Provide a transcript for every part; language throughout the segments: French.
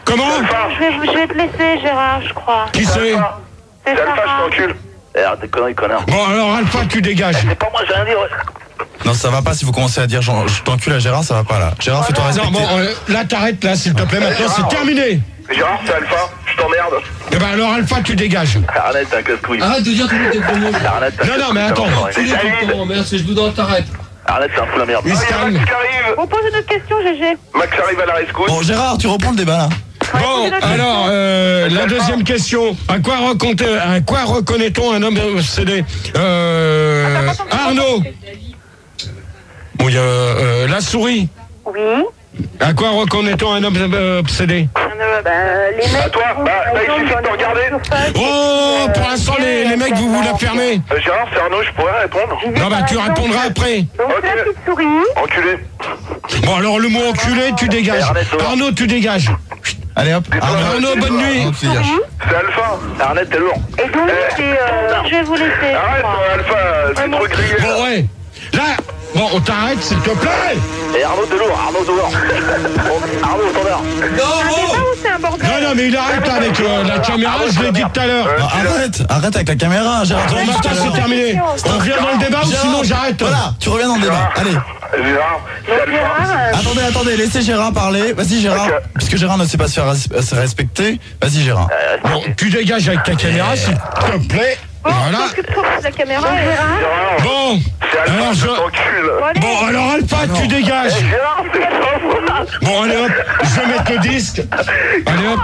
Comment? Je vais te laisser, Gérard, je crois. Qui c'est? C'est Alpha, Sarah. je t'encule. Arrête tes conneries, connard. Bon, alors Alpha, tu dégages. C'est pas moi, j'ai rien dit, ouais. Non, ça va pas si vous commencez à dire je t'encule à Gérard, ça va pas là. Gérard, fais-toi Non, respecter. bon, là, t'arrêtes, là, s'il te plaît. Maintenant, c'est terminé. Gérard, c'est Alpha, je t'emmerde. Eh ben, alors, Alpha, tu dégages. Arrête, t'es un casse-couille. Arrête de dire tous les gros mots. Arrête, t'es un Non, mais attends. Tu dis tout le temps, merde, c'est je vous donne, t'arrêtes. Arrête, c'est un fou la merde. Il se Ah, y a calme. Max qui arrive. On pose une autre question, GG. Max arrive à la rescousse. Bon, Gérard, tu reprends le débat là. Bon, alors, la deuxième question. À quoi reconnaît-on un homme obsédé? Arnaud. Bon, il y a la souris. Oui. À quoi reconnaît-on un homme obsédé? Les mecs. À toi, il suffit de te regarder. Oh, pour l'instant, les mecs, vous la fermez. Gérard, c'est Arnaud, je pourrais répondre. Non, bah, tu répondras après. Donc, c'est la petite souris. Enculé. Bon, alors, le mot enculé, tu dégages. Arnaud, tu dégages. Allez hop. Arnaud, bonne nuit. Arnaud, tu dégages. C'est Alpha. Arrête, t'es lourd. Et donc, je vais vous laisser. Arrête, Alpha, c'est trop grillé. Bon, ouais. Là, bon, on t'arrête, s'il te plaît. Et Arnaud, t'es lourd, Arnaud, dehors. Arnaud, au standard. C'est un bordel. Non, mais il arrête avec la caméra, je l'ai dit tout à l'heure. Arrête avec la caméra, Gérard. Bon, maintenant, c'est terminé. On revient dans le débat ou Gérard, sinon j'arrête. Voilà, tu reviens dans le débat. Allez. Gérard, c'est Alpha. Attendez, laissez Gérard parler. Vas-y Gérard. Puisque Gérard ne sait pas se faire respecter, vas-y Gérard. Bon, tu dégages avec ta caméra, s'il te plaît. Voilà. Occupe-toi de la caméra, Gérard. Bon, C'est Alpha, alors je t'encule. Bon, alors Alpha, tu dégages. Gérard, c'est pas Bon, allez hop, je vais mettre le disque. Allez hop.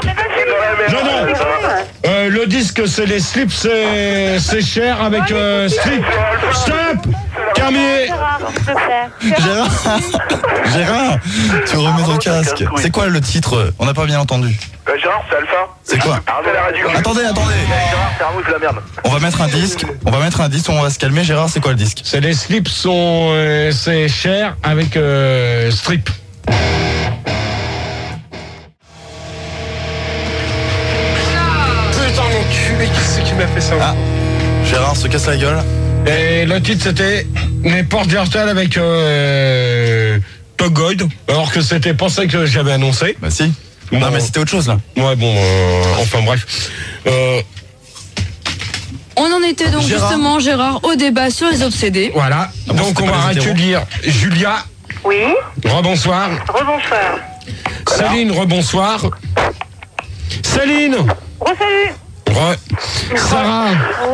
Non, le disque, c'est les slips, c'est cher avec slip. Stop. Terminé. Gérard, s'il te plaît. Gérard, tu remets ton casque. C'est quoi le titre? On n'a pas bien entendu. Gérard, c'est Alpha. C'est quoi? Arrête la radio. Attendez. Gérard, c'est Arnaud, c'est la merde. On va mettre un disque, on va se calmer. Gérard, c'est quoi le disque? C'est les slips c'est cher avec strip. Putain d'enculé, qui c'est qui m'a fait ça? Ah, Gérard se casse la gueule. Et le titre c'était mes portes virtuelles avec Togoid, alors que c'était pas ça que j'avais annoncé. Bah si. Bon. Non mais c'était autre chose là. Ouais bon, enfin bref. On en était donc Gérard. justement, Gérard, au débat sur les obsédés. Voilà, bon, donc c'était on pas va les hétéros. accueillir Julia. Oui. Rebonsoir. Rebonsoir. Céline, rebonsoir. Céline. Re-salut. Sarah.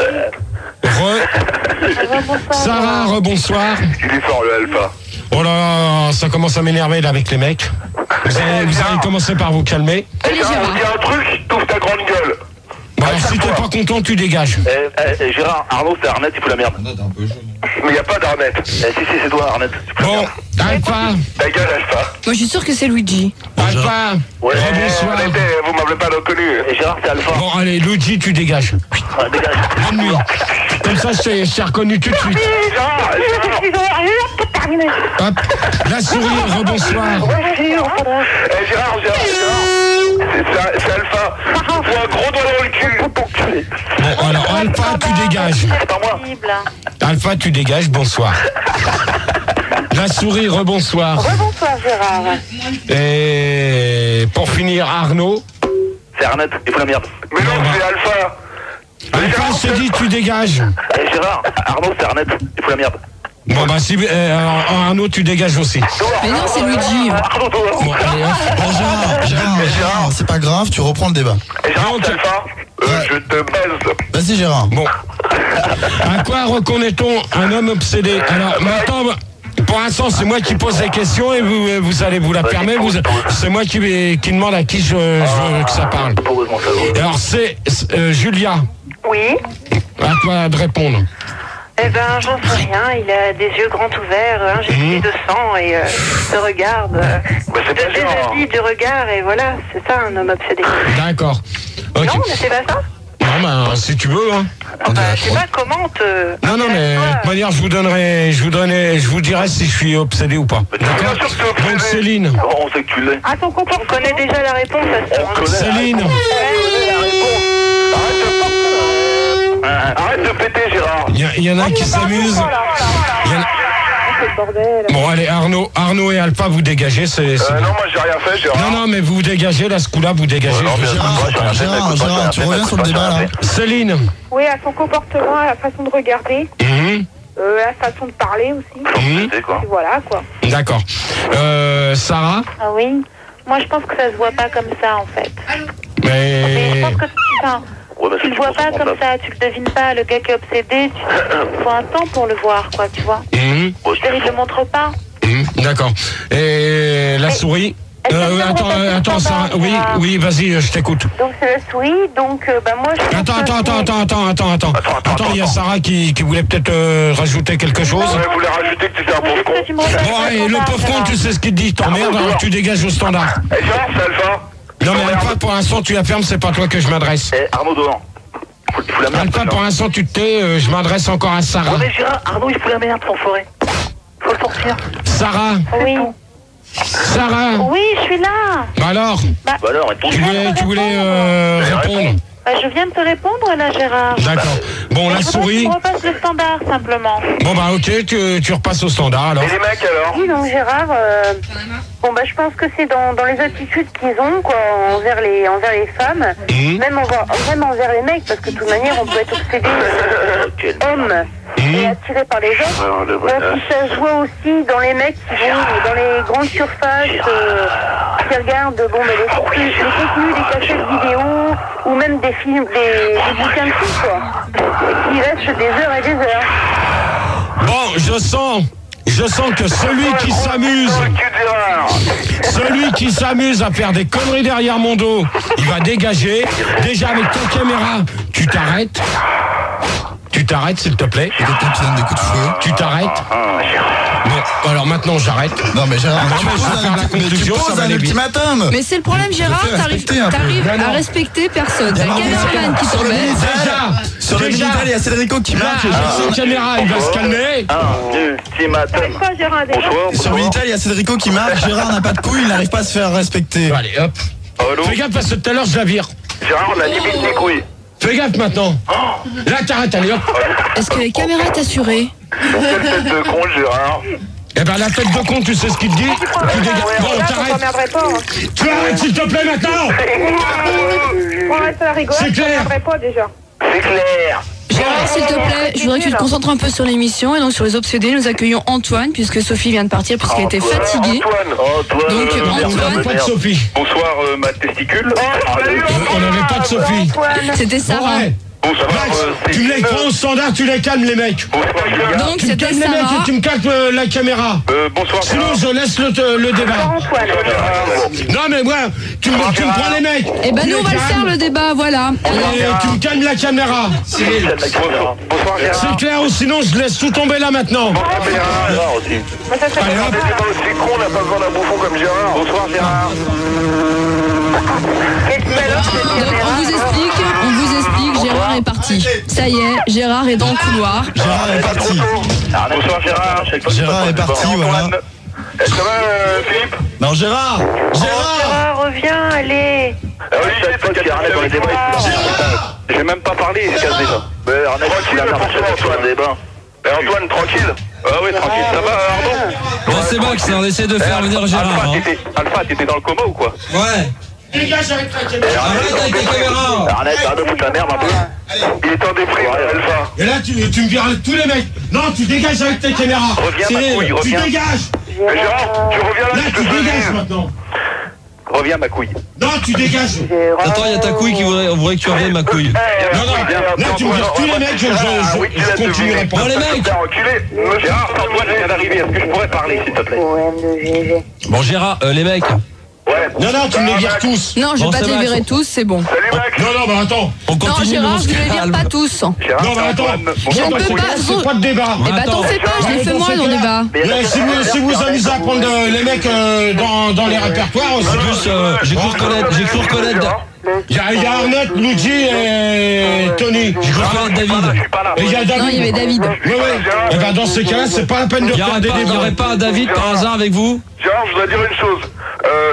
Sarah, rebonsoir. Il est fort, le Alpha. Oh là là, ça commence à m'énerver là avec les mecs. Vous allez commencer par vous calmer. Allez, Gérard, Gérard. je dis un truc, t'ouvres ta grande gueule. Bon, alors, si t'es pas content, tu dégages. Gérard, Arnaud, c'est Arnett, il fout la merde. Mais y a pas d'Arnett. Si, c'est toi, Arnett. Tu fous la Bon, merde. Alpha. Ta gueule, Alpha. Moi, je suis sûr que c'est Luigi. Alpha. Ouais, Rebonsoir. Arrêtez, vous m'avez pas reconnu. Et Gérard, c'est Alpha. Bon, allez, Luigi, tu dégages. Ah, dégage. Bonne nuit. Comme ça, je t'ai reconnu tout de suite. Gérard, Hop, la souris, rebonsoir. Gérard. C'est Alpha. Faut un gros doigt dans le cul. Bon, alors, Alpha, tu dégages. C'est pas moi. Alpha, tu dégages, bonsoir. La souris, rebonsoir. Rebonsoir, Gérard. Et pour finir, Arnaud. C'est Arnett, il fout la merde. Mais non, c'est Alpha. Alpha, je t'ai dit, tu dégages. Gérard, Arnaud, c'est Arnett, il fout la merde. Bon, bah, si, alors, Arnaud, tu dégages aussi. Mais non, c'est Luigi. Arnaud, toi. Bon, allez, hop. Bon Gérard, c'est pas grave, tu reprends le débat. Gérard, Donc, c'est Alpha. Je te baise. Vas-y Gérard. Bon. À quoi reconnaît-on un homme obsédé? Alors, maintenant, pour l'instant, c'est moi qui pose les questions et vous allez vous la permettre. C'est moi qui demande à qui je veux que ça parle. Alors, c'est Julia. Oui. À toi de répondre. Eh ben, j'en sais rien. Il a des yeux grands ouverts, injectés de sang et se regarde. c'est pas Gérard. Du regard et voilà, c'est ça un homme obsédé. D'accord. Ok. Non, mais c'est pas ça. Non, bah, si tu veux, hein. Je sais pas comment te. Non, mais de toute manière, je vous dirai si je suis obsédé ou pas. D'accord. Donc, Céline. On sait que tu l'es. À ton compte, on connaît déjà la réponse à ça. Céline. Arrête de péter, Gérard. Il y en a qui s'amusent. le bordel. Bon, allez, Arnaud et Alpha, vous dégagez. C'est Non, moi j'ai rien fait, Gérard. Non, mais vous dégagez, là, ce coup-là, vous dégagez. Non, Gérard, tu reviens sur le débat là. Céline. Oui, à son comportement, à la façon de regarder, la façon de parler aussi. Et voilà, quoi. D'accord. Sarah. Ah oui. Moi, je pense que ça se voit pas comme ça, en fait. Mais je pense que tu le vois pas comme ça, tu le devines pas. Le gars qui est obsédé, il faut un temps pour le voir, quoi, tu vois. Il le montre pas. D'accord. Et la souris. Attends, Sarah. Oui, vas-y, je t'écoute. Donc c'est la souris, donc moi je... Attends, il y a Sarah qui voulait peut-être rajouter quelque chose. Ouais, elle voulait rajouter que tu étais un pauvre con. Bon, et le pauvre con, tu sais ce qu'il te dit, t'emmerdes, alors tu dégages au standard. Eh, Gérard, c'est Alpha. Non, mais Alpha, pour l'instant, tu la fermes, c'est pas à toi que je m'adresse. Arnaud devant. Il fout la merde. Alpha, pour l'instant, tu te tais, je m'adresse encore à Sarah. Mais Gérard, Arnaud, il fout la merde, son forêt. Faut le sortir. Sarah. Oui. Sarah. Oui, je suis là. Bah alors, tu voulais répondre. Je viens de te répondre là, Gérard. D'accord. Bon, la souris. On repasse le standard simplement. Bon, bah ok, tu repasses au standard alors. Et les mecs alors? Oui, donc Gérard, je pense que c'est dans les attitudes qu'ils ont, quoi, envers les femmes, même envers les mecs, parce que de toute manière, on peut être obsédé homme et attiré par les autres. Donc ça se voit aussi dans les mecs qui vont dans les grandes surfaces, qui regardent les contenus, des cassettes vidéo, ou même des films, des bouquins de films, quoi. Et qui restent des heures et des heures. Bon, je sens que celui qui s'amuse à faire des conneries derrière mon dos, il va dégager. Déjà avec ta caméra, tu t'arrêtes. Tu t'arrêtes, s'il te plaît. Et quelqu'un qui donne des coups de feu. Tu t'arrêtes. Bon, alors maintenant j'arrête. Non mais Gérard, je vais faire la conclusion, ça va un aller vite. ultimatum. Mais c'est le problème, Gérard, t'arrives à respecter personne. T'as caméraman qui t'embête. Sur le Minitel, il y a Cédrico qui marche. Cette caméra, il va se calmer. Sur le Minitel, il y a Cédrico qui marche. Gérard n'a pas de couilles, il n'arrive pas à se faire respecter. Allez, hop. Fais gaffe parce que tout à l'heure je la vire. Gérard, on a limite les couilles. Fais gaffe maintenant. Là, t'arrêtes, allez hop. Est-ce que les caméras t'assuraient? Quelle tête de con, Gérard. Eh ben la tête de con, tu sais ce qu'il te dit. Tu dégages. Bon, t'arrêtes. Tu arrêtes s'il te plaît maintenant. C'est clair. C'est clair. Gérard, s'il te plaît, je voudrais que tu te concentres un peu sur l'émission. Et donc sur les obsédés, nous accueillons Antoine, puisque Sophie vient de partir, puisqu'elle était fatiguée. Antoine. Donc Antoine. Pas de Sophie. Bonsoir, ma testicule. On n'avait pas de Sophie. C'était Sarah. Bonsoir, Tu me les prends au standard, tu les calmes les mecs. Donc Tu me c'était calmes les mecs Sarah. et tu me calmes la caméra. Bonsoir. Sinon je laisse le débat. Non mais moi, tu me prends les mecs. Eh ben nous on va le faire le débat, voilà. Et tu me calmes la caméra. Bonsoir, Gérard. C'est clair ou sinon je laisse tout tomber là maintenant. Gérard aussi. Allez hop. C'est pas aussi con, on n'a pas besoin d'un bouffon comme Gérard. Bonsoir, Gérard. On vous explique, Gérard est parti. Ça y est, Gérard est dans le couloir. Gérard est parti. Bonsoir, Gérard. Gérard est parti, voilà. Ça va, Philippe? Non, Gérard. Reviens, allez. Ah oui, je savais pas qu'il y a Arnett dans les débats. Je vais même pas parler, il se casse déjà. Mais Arnett, tranquille, Antoine. Antoine, tranquille. Ah oui, tranquille. Ça va, Arnaud? Bon, c'est Max, on essaie de faire venir Gérard. Alpha, t'étais dans le coma ou quoi? Ouais. Dégage avec la caméra. Arrête avec les caméras. Arnett, arrête de foutre la merde un peu. Il est en déprime, Alpha. Et là tu me vires tous les mecs. Non, tu dégages avec ta caméra. Reviens, ma couille, Tu reviens. dégages. Mais Gérard, tu reviens là, Là je te tu dégages fais. maintenant. Reviens, ma couille. Non, tu dégages. Attends, il y a ta couille qui voudrait que tu reviennes, ma couille. Là tu me vires tous les mecs, je continuerai pas. Bon, les mecs. Gérard, Antoine vient d'arriver. Est-ce que je pourrais parler, s'il te plaît? Bon, Gérard, les mecs. Ouais. Non, tu me les vires tous. Non, je vais Bon, pas ça te les va, virer tous, c'est bon. Salut, Max. Non, attends. On Non, continue, mais on Gérard, se je ne les vire calme. pas tous. Gérard, Non, mais attends. Je ne peux pas. C'est pas de débat. Eh ben t'en fais pas, je les fais moi dans le débat. Mais si vous amusez à prendre les mecs dans les répertoires, En plus, j'ai cru reconnaître. il y a Arnett, Luigi et Tony. J'ai cru reconnaître David. Et il y a David. Non, il y avait David. Oui. Et ben dans ces cas-là, c'est pas la peine de Il faire des n'y aurait débats. pas un David par hasard avec vous? Gérard, je voudrais dire une chose. C'est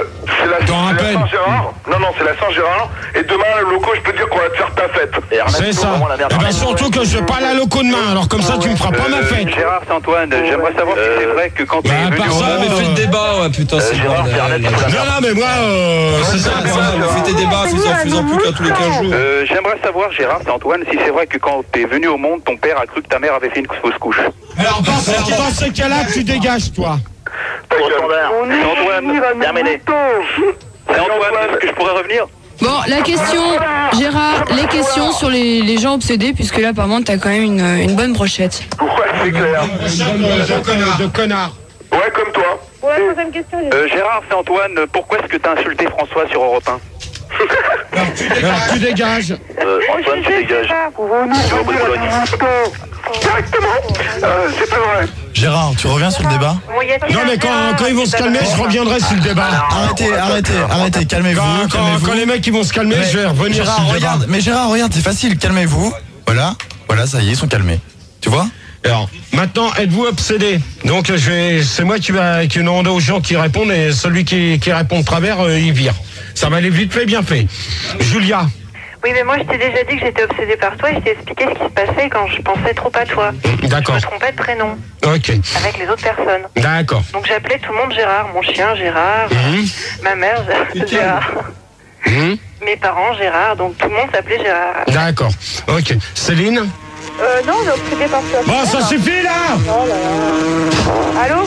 la T'en rappelles? Saint-Gérard. Non, c'est la Saint-Gérard. Et demain, le loco, je peux te dire qu'on va te faire ta fête. C'est ça. Et ben surtout que je vais pas la loco demain, alors comme ça tu me feras pas ma fête. Gérard, c'est Antoine. J'aimerais savoir si c'est vrai que quand t'es venu par au ça, monde... mais fais le débat, ouais, putain, c'est Gérard, bordel. c'est Arnett, Non, mais moi, c'est ça. Fais tes débats, faisant plus qu'à tous les 15 jours. J'aimerais savoir, Gérard, c'est Antoine, si c'est vrai que quand t'es venu au monde, ton père a cru que ta mère avait fait une fausse couche. Alors dans ce cas-là, tu dégages, toi. C'est Antoine, terminé. C'est Antoine, est-ce que je pourrais revenir? Bon, la question, Gérard, les questions sur les gens obsédés, puisque là, apparemment, t'as quand même une bonne brochette. Ouais, c'est clair. De connard. Ouais, comme toi. Ouais, troisième question. Gérard, c'est Antoine, pourquoi est-ce que t'as insulté François sur Europe 1? Alors tu dégages. Antoine, tu dégages. Tu vas au bout de Bologne. Directement. C'est pas vrai. Gérard, tu reviens sur le débat? Non mais quand ils vont se calmer, je reviendrai sur le débat. Arrêtez, calmez-vous. Quand les mecs ils vont se calmer, je vais revenir sur le débat. Gérard, regarde, c'est facile, calmez-vous. Voilà, ça y est, ils sont calmés. Tu vois? Alors, maintenant, êtes-vous obsédé? Donc, c'est moi qui va demander aux gens qui répondent et celui qui répond de travers, il vire. Ça va aller vite fait, bien fait. Julia. Oui, mais moi, je t'ai déjà dit que j'étais obsédée par toi et je t'ai expliqué ce qui se passait quand je pensais trop à toi. D'accord. Je me trompais de prénom. Ok. Avec les autres personnes. D'accord. Donc, j'appelais tout le monde Gérard. Mon chien, Gérard. Ma mère, Gérard. Mes parents, Gérard. Donc, tout le monde s'appelait Gérard. D'accord. Ok. Céline? Non, on est obsédé par toi. Bon, ça suffit, là! Oh là là. Allô?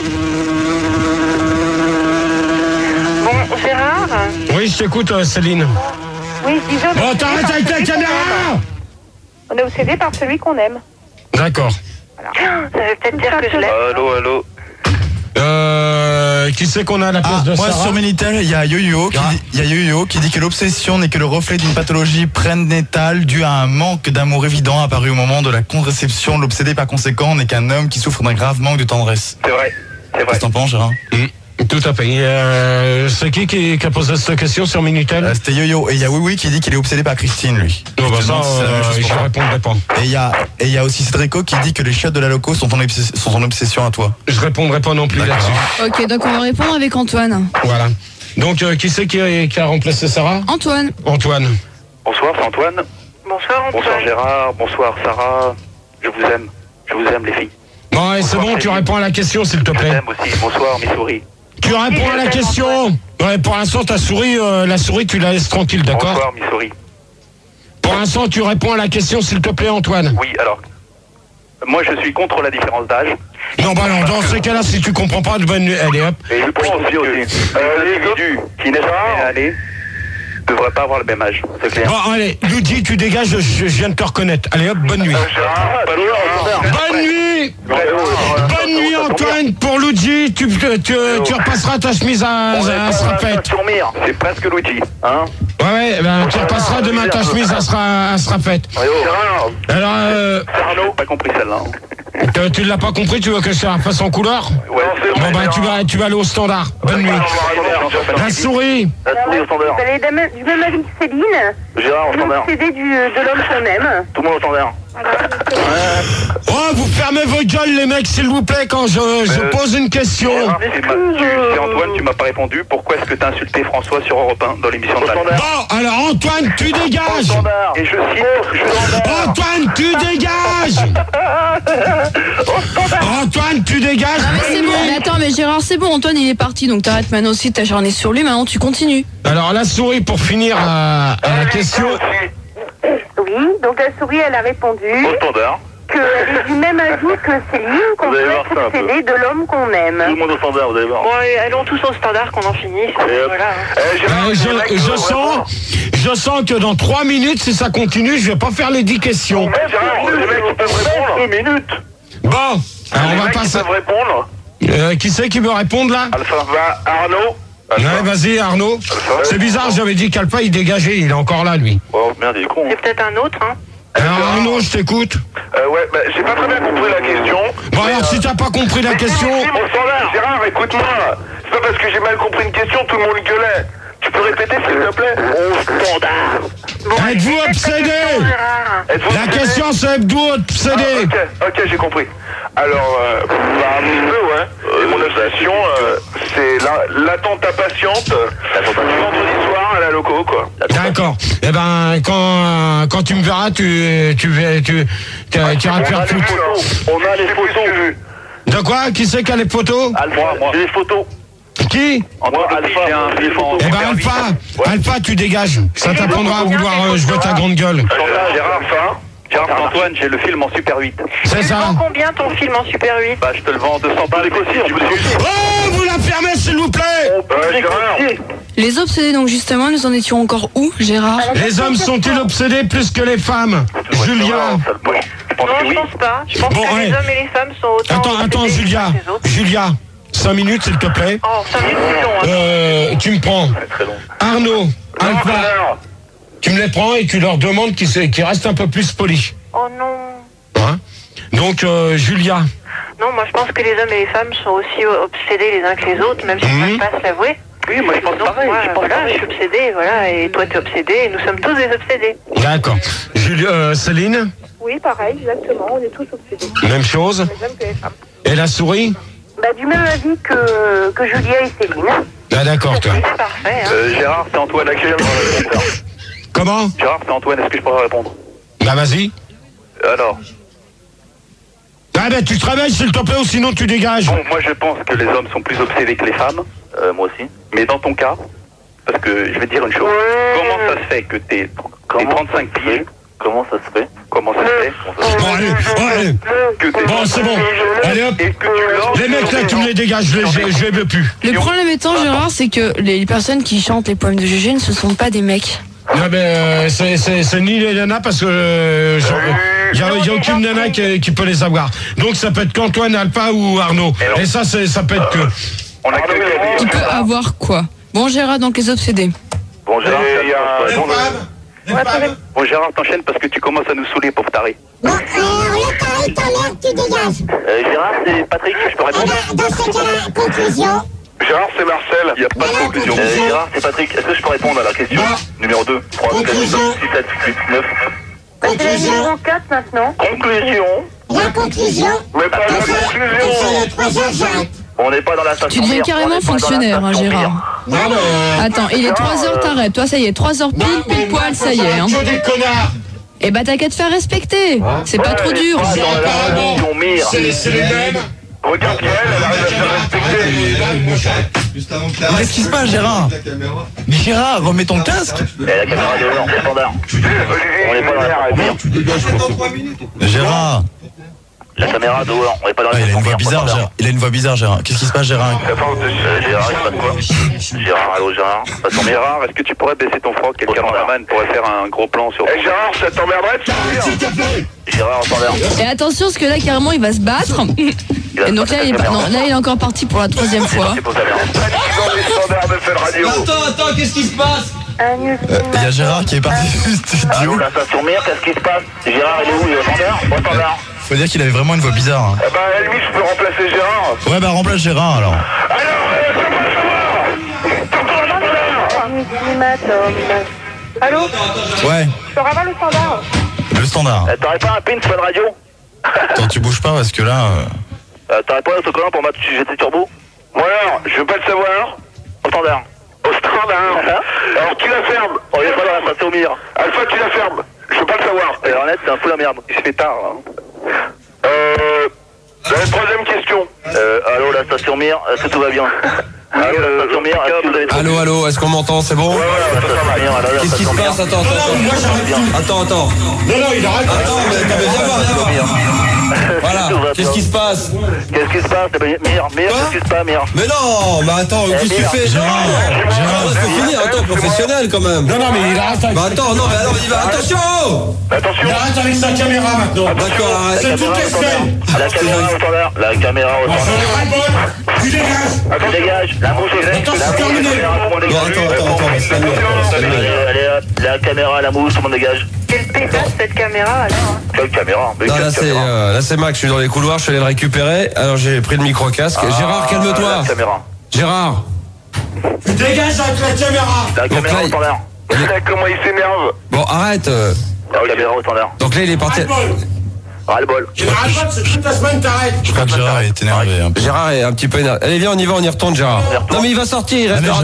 Bon, Gérard? Oui, je t'écoute, Céline. Oui, je disais... Bon, t'arrêtes avec ta caméra! On est obsédé par celui qu'on aime. D'accord. Voilà. Ça veut peut-être dire que je l'aime. Allô. Qui c'est qu'on a à la place de moi Sarah? sur Minitel, il y a Yo-Yo qui dit que l'obsession n'est que le reflet d'une pathologie prénatale due à un manque d'amour évident apparu au moment de la conception. L'obsédé par conséquent n'est qu'un homme qui souffre d'un grave manque de tendresse. C'est vrai. Qu'est-ce que t'en penses, Gérard? Tout à fait. C'est qui a posé cette question sur Minitel? C'était Yo-Yo. Et il y a Oui qui dit qu'il est obsédé par Christine, lui. Non, bah ça, je je répondrai pas. Et il y a aussi Cédrico qui dit que les chiottes de la loco sont ton obsession à toi. Je répondrai pas non plus là-dessus. Ok, donc on va répondre avec Antoine. Voilà. Donc, qui c'est qui a remplacé Sarah? Antoine. Antoine. Bonsoir, c'est Antoine. Bonsoir, Antoine. Bonsoir, Gérard. Bonsoir, Sarah. Je vous aime. Je vous aime, les filles. Bon, et c'est bon, tu réponds à la question, s'il te Je plaît. t'aime aussi. Bonsoir, mes souris. Tu réponds à la question. Ouais, pour l'instant, ta souris, la souris, tu la laisses tranquille, d'accord? Bonsoir, mes souris. Pour l'instant, tu réponds à la question, s'il te plaît, Antoine. Oui, alors. Moi, je suis contre la différence d'âge. Non, bah non, dans ces cas-là, si tu comprends pas, bonne nuit. Allez, hop. Et je pense aussi l'individu qui n'est jamais allé ne devrait pas avoir le même âge. C'est clair. Bon, allez, Luigi, tu dégages, je viens de te reconnaître. Allez, hop, bonne nuit. Bonne nuit! Bonne nuit, Antoine, pour Luigi. Tu repasseras ta chemise à Srafette. C'est presque Luigi, hein? Ouais, ben, tu repasseras demain ta chemise à Srafette. Alors, Arnaud, pas compris celle-là. tu l'as pas compris, tu veux que je la fasse en couleur? Ouais, c'est Bon, bah, tu vas aller au standard. Bonne nuit. La souris. au standard. Vous allez du même avis que Céline. Gérard, au standard. Obsédé de l'homme qu'on aime. Tout le monde au standard. Oh, vous fermez vos gueules, les mecs, s'il vous plaît, quand je pose une question. C'est Antoine, tu m'as pas répondu. Pourquoi est-ce que t'as insulté François sur Europe 1 dans l'émission de Val? Bon, alors, Antoine, tu dégages. Et je cite... Antoine, tu dégages. Antoine, tu dégages. Non mais c'est bon, mais attends, mais Gérard, c'est bon, Antoine il est parti, donc t'arrêtes maintenant aussi de t'acharner sur lui, maintenant tu continues. Alors, la souris, pour finir à la question. Oui, donc la souris, elle a répondu Au standard. qu'elle est du même avis que Céline, qu'on Vous allez peut voir ça un être peu. obsédé de l'homme qu'on Tout le aime. monde au standard, vous allez voir. Bon, allons tous au standard, qu'on en finisse. Voilà. Je sens que dans 3 minutes, si ça continue, je vais pas faire les 10 questions. Gérard, les mecs qui peuvent répondre. 2 minutes. Bon, alors on va Qui passer. peuvent répondre. Qui c'est qui veut répondre là? Alpha. Arnaud. Ouais, vas-y, Arnaud. C'est bizarre, j'avais dit qu'Alpha il dégageait, il est encore là, lui. Oh merde, il est con. C'est peut-être un autre, hein. Alors, Arnaud, je t'écoute. Ouais, bah, j'ai pas très bien compris la question. Bon, alors, si t'as pas compris la question. Au standard. Gérard, écoute-moi. C'est pas parce que j'ai mal compris une question, tout le monde gueulait. Tu peux répéter, s'il te plaît? Au standard. Êtes-vous obsédé? La question, c'est êtes-vous obsédé? Ok, j'ai compris. Alors, un petit peu, ouais. Et mon obsession, c'est l'attente impatiente. Vendredi soir à la loco, quoi. D'accord. Eh ben, quand tu me verras, tu iras te faire foutre. On a les photos. De quoi? Qui c'est qui a les photos? Moi. J'ai les photos. Qui? Moi, Alpha, j'ai un film en... Eh ben, Alpha, tu dégages. Ça t'apprendra à vouloir jouer ta grande gueule. Gérard, Antoine, j'ai le film en Super 8. C'est Tu ça. vends combien ton film en Super 8? Bah, je te le vends 200 balles aussi. Oh, vous la fermez, s'il vous plaît. Gérard. Les obsédés, donc justement, nous en étions encore où, Gérard? Les hommes sont-ils obsédés plus que les femmes? Julia. Non, je pense pas. Je pense que les hommes et les femmes sont autant... Attends, obsédés Julia. les uns que les autres. Julia, 5 minutes, s'il te plaît. Oh, 5 minutes, c'est long. Hein. Tu me prends Arnaud, Alpha. Tu me les prends et tu leur demandes qu'ils restent un peu plus polis. Oh non. Hein? Donc, Julia. Non, moi je pense que les hommes et les femmes sont aussi obsédés les uns que les autres, même si ils ne peuvent pas se l'avouer. Oui, moi je pense pareil. Je suis obsédée, voilà, et toi t'es obsédé, et nous sommes tous des obsédés. D'accord. Céline? Oui, pareil, exactement, on est tous obsédés. Même chose. Les hommes que les femmes. Et la souris? Bah, du même avis que Julia et Céline. Ah d'accord, toi. C'est parfait, hein. Gérard, c'est Antoine, Comment? Gérard, c'est Antoine, est-ce que je pourrais répondre? Bah vas-y. Alors? Ah ben tu te réveilles s'il te plaît ou sinon tu dégages. Bon, moi je pense que les hommes sont plus obsédés que les femmes, moi aussi. Mais dans ton cas, parce que je vais te dire une chose. Comment ça se fait que t'es 35 pieds? Comment ça se fait? Bon allez. Bon c'est bon. Allez hop. Les mecs là tu me les dégages, je les veux plus. Le problème étant, Gérard, c'est que les personnes qui chantent les poèmes de GG ne sont pas des mecs. Ah ben c'est ni les nanas parce que il y a aucune nana qui peut les avoir. Donc ça peut être qu'Antoine, Alpha ou Arnaud. Et ça peut être que. Tu peux avoir quoi? Bon Gérard, donc les obsédés. Bon Gérard, bon Gérard, t'enchaînes parce que tu commences à nous saouler, pauvre taré. Bon, alors le taré, t'en l'air, tu dégages. Gérard, c'est Patrick, je peux répondre? Dans ce cas-là, conclusion. Gérard, c'est Marcel, il n'y a pas de conclusion. Gérard, c'est Patrick, est-ce que je peux répondre à la question numéro 2, 3, 4, 5, 6, 7, 8, 9? Conclusion 4 maintenant. Conclusion. La conclusion. Mais pas la conclusion. C'est le 3 Jacques. On n'est pas dans la Tu station deviens Mire, carrément on n'est pas dans la fonctionnaire, hein, station Gérard. Mire. Attends, il est 3h, t'arrêtes. Toi, ça y est, 3h pile poil, ça y est. Hein. Que des connards. Eh bah, t'as qu'à te faire respecter. C'est pas trop dur. Dans la station Mire. C'est les mêmes. Regarde Pierre, elle arrive à se faire respecter. Qu'est-ce qui se passe, Gérard? Mais Gérard, remets ton casque. Et la caméra dehors, c'est standard. On n'est pas dans la station Mire. Gérard. La caméra dehors, on n'est pas dans la Il a station une voix Mire. bizarre, Gérard. Il a une voix bizarre, Gérard. Qu'est-ce qui se passe, Gérard? Gérard, il se passe quoi? Gérard, allô Gérard. Gérard, est-ce que tu pourrais baisser ton froc? Quel cameraman pourrait faire un gros plan sur... Gérard, ça t'emmerderait de Gérard, en standard. Et attention, parce que là, carrément, il va se battre. Et donc là, il est encore parti pour la 3e fois. Attends, qu'est-ce qui se passe? Il y a Gérard qui est parti du studio. Allô, la station Mire, qu'est-ce qui se passe? Gérard, il est où? Il est au standard? Au standard. Faut dire qu'il avait vraiment une voix bizarre. Hein. Eh ben, à la limite, je peux remplacer Gérard. Ouais, bah remplace Gérard alors. Allô? Ouais, Je peux avoir le standard? le standard. T'aurais pas un pin sur une radio? Attends, tu bouges pas parce que là. T'aurais pas un autocollant pour mettre GT Turbo? Ouais, alors, je veux pas le savoir. Au standard. Au standard. Alors, tu la fermes. On est pas dans la station Mire. Alpha, tu la fermes. Je veux pas le savoir. Et Arnett, c'est un fou la merde. Il se fait tard, là. La troisième question. Allô, la station Mire, est-ce que tout va bien? Allô, la station Mire, est-ce que vous avez... Allô, est-ce qu'on m'entend? C'est bon? Qu'est-ce qui se passe? Attends. Non, il arrête. Attends, mais viens voir. Voilà, qu'est-ce qui se passe? Qu'est-ce qui se passe? Mire, qu'est-ce qui se passe, Mire? Mais non, mais attends, qu'est-ce que tu fais? Gérard, faut finir, attends, professionnel quand même. Non, mais il arrête avec... Bah attends, non, mais alors il va, attention! Attention. Il arrête avec sa caméra maintenant. D'accord, arrête. C'est tout externe. La caméra au standard. La caméra au standard. Tu dégages. Attends, dégage. La mouche est Attends, c'est terminé. Non, attends, Allez, la caméra, la mouche, tout le monde dégage. Quelle pétasse cette caméra alors? Quelle caméra? Non, là c'est Max, je suis dans les couloirs, je suis allé le récupérer. Alors j'ai pris le micro-casque. Gérard, calme-toi. La caméra. Gérard. Tu dégages avec la caméra. La caméra au standard. Comment il s'énerve. Bon, arrête. La caméra au standard. Donc là il est parti. Ras-le-bol. Tu n'arrêtes pas, c'est toute la semaine, t'arrêtes. Je crois que Gérard est énervé un peu. Gérard est un petit peu énervé. Allez, viens, on y va, on y retourne, Gérard. Non, mais il va sortir, il reste dehors,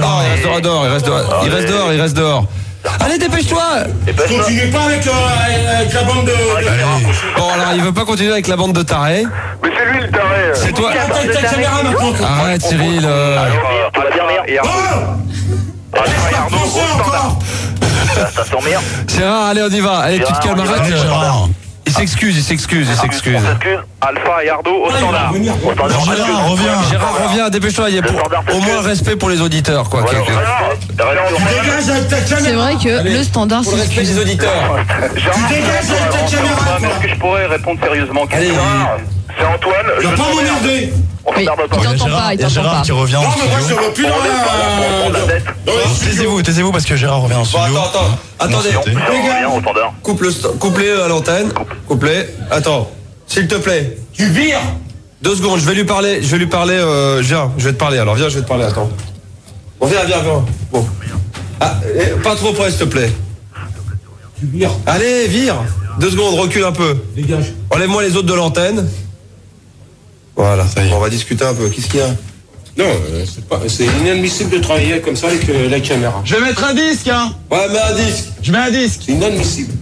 il reste dehors. Allez, dépêche-toi. Continue pas avec la bande de... Bon, alors, il veut pas continuer avec la bande de tarés. Mais c'est lui le taré. C'est toi. Ta caméra maintenant. Arrête, Cyril. Tu vas bien rire. Arnaud, au standard. Ça s'emmerde. Gérard, allez, on y va. Allez, tu te calmes, arrête. Il s'excuse. Alpha et Ardo au standard. Gérard, reviens, dépêche-toi. Il y a au moins respect pour les auditeurs, quoi. C'est vrai que le standard, Pour le respect des auditeurs. Tu dégages avec ta caméra. Est-ce que je pourrais répondre sérieusement? Allez, c'est Antoine. Tu vas pas m'emmerder. Oui, il t'entend pas, il t'entend Gérard pas. qui revient en Non, mais moi, je studio. ne veux plus dans la... Taisez-vous parce que Gérard revient en Bon, studio. attendez. Au standard. Coupe-le à l'antenne. Coupe-le. Attends, s'il te plaît. Tu vires. 2 secondes, je vais lui parler, viens, je vais te parler, alors viens, je vais te parler, attends. Bon, viens. Bon. Ah, pas trop près, s'il te plaît. Tu vires. Allez, vire. 2 secondes, recule un peu. Dégage. Enlève-moi les autres de l'antenne. Voilà, ça y est. On va discuter un peu. Qu'est-ce qu'il y a? Non, c'est inadmissible de travailler comme ça avec la caméra. Je vais mettre un disque, hein. Ouais, mets un disque. Je mets un disque. C'est inadmissible.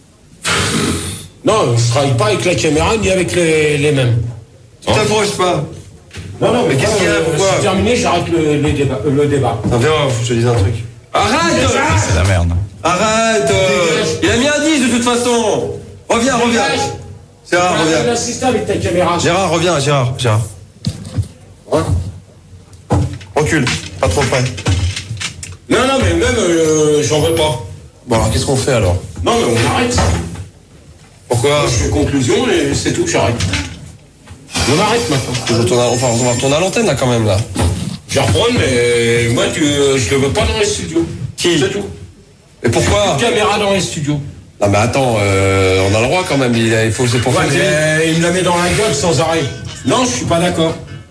Non, je travaille pas avec la caméra ni avec les mêmes. Tu t'approches pas. Non, mais qu'est-ce qu'il y a, pourquoi c'est terminé, j'arrête le débat. Attends, viens, je te dis un truc. Arrête. C'est la merde. Arrête. Il a mis un disque de toute façon. Reviens. Gérard, reviens. L'assistant avec ta caméra. Gérard, reviens, Gérard. Ouais. Recule, pas trop près. Non, mais même, j'en veux pas. Bon, alors qu'est-ce qu'on fait alors? Non, mais on arrête. Pourquoi? Je fais conclusion et c'est tout, j'arrête. On arrête maintenant. On va retourner à l'antenne là quand même là. Je vais reprendre, mais moi, je le veux pas dans les studios. Qui? C'est tout. Et pourquoi? Une caméra dans les studios. Non mais attends, on a le droit quand même, il faut c'est pour Ouais, faire. mais il me la met dans la gueule sans arrêt. Non, je suis pas d'accord.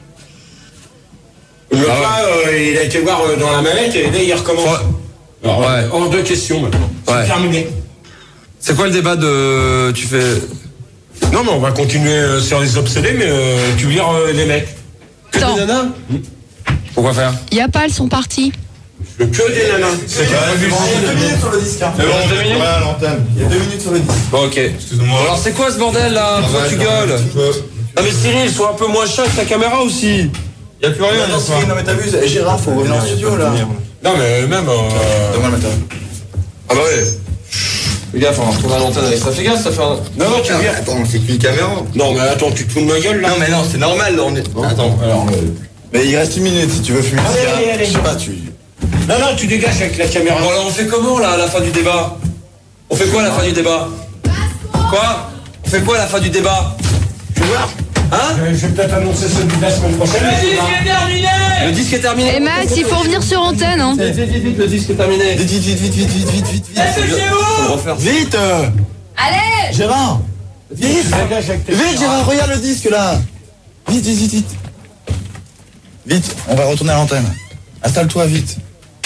Le gars, il a été voir dans la manette et là, il recommence. Ouais. Alors, Ouais. hors de question maintenant. Ouais. C'est terminé. C'est quoi le débat de... Tu fais... Non, mais on va continuer sur les obsédés, mais tu vires les mecs. Que Attends. des nanas? Pourquoi faire? Il y a pas, elles sont parties. Je veux que des nanas. C'est pas Il y a 2 minutes sur le disque. Il y a 2 minutes? Ouais, à l'antenne. Il y a 2 minutes sur le disque. Bon ok. Excuse-moi. Alors c'est quoi ce bordel là? Pourquoi tu gueules? Non mais Cyril, sois un peu moins chiant avec ta caméra aussi. Y a plus rien. Non, Cyril, non mais t'abuses. Gérard, faut revenir en studio là. Non, mais même. Donne-moi le matériel. Ah bah ouais. Fais gaffe, on va retourner à l'antenne avec ça. Fais gaffe, ça fait un... Non, tu vires. Attends, c'est qu'une caméra. Non, mais attends, tu te fous de ma gueule là? Non mais non, c'est normal. On est... Attends. Alors. Mais il reste 1 minute si tu veux fumer. Allez. Je sais pas, tu... Non, tu dégages avec la caméra. Bon alors on fait comment là à la fin du débat? On fait quoi à la fin du débat? Quoi? On fait quoi à la fin du débat? Tu vois? Hein? Je vais peut-être annoncer celui de la semaine prochaine. Le disque est terminé. Et Max, il faut revenir sur antenne, hein. Vite, le disque est terminé. Vite. Faut le refaire. Vite. Allez! Gérard. Vite. Vite, Gérard, regarde le disque là. Vite. Vite, on va retourner à l'antenne. Installe-toi vite.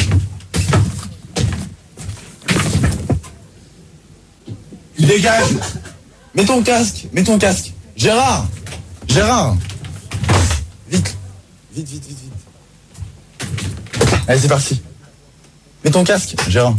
Tu dégages. Mets ton casque. Gérard. Vite. Allez, c'est parti. Mets ton casque, Gérard.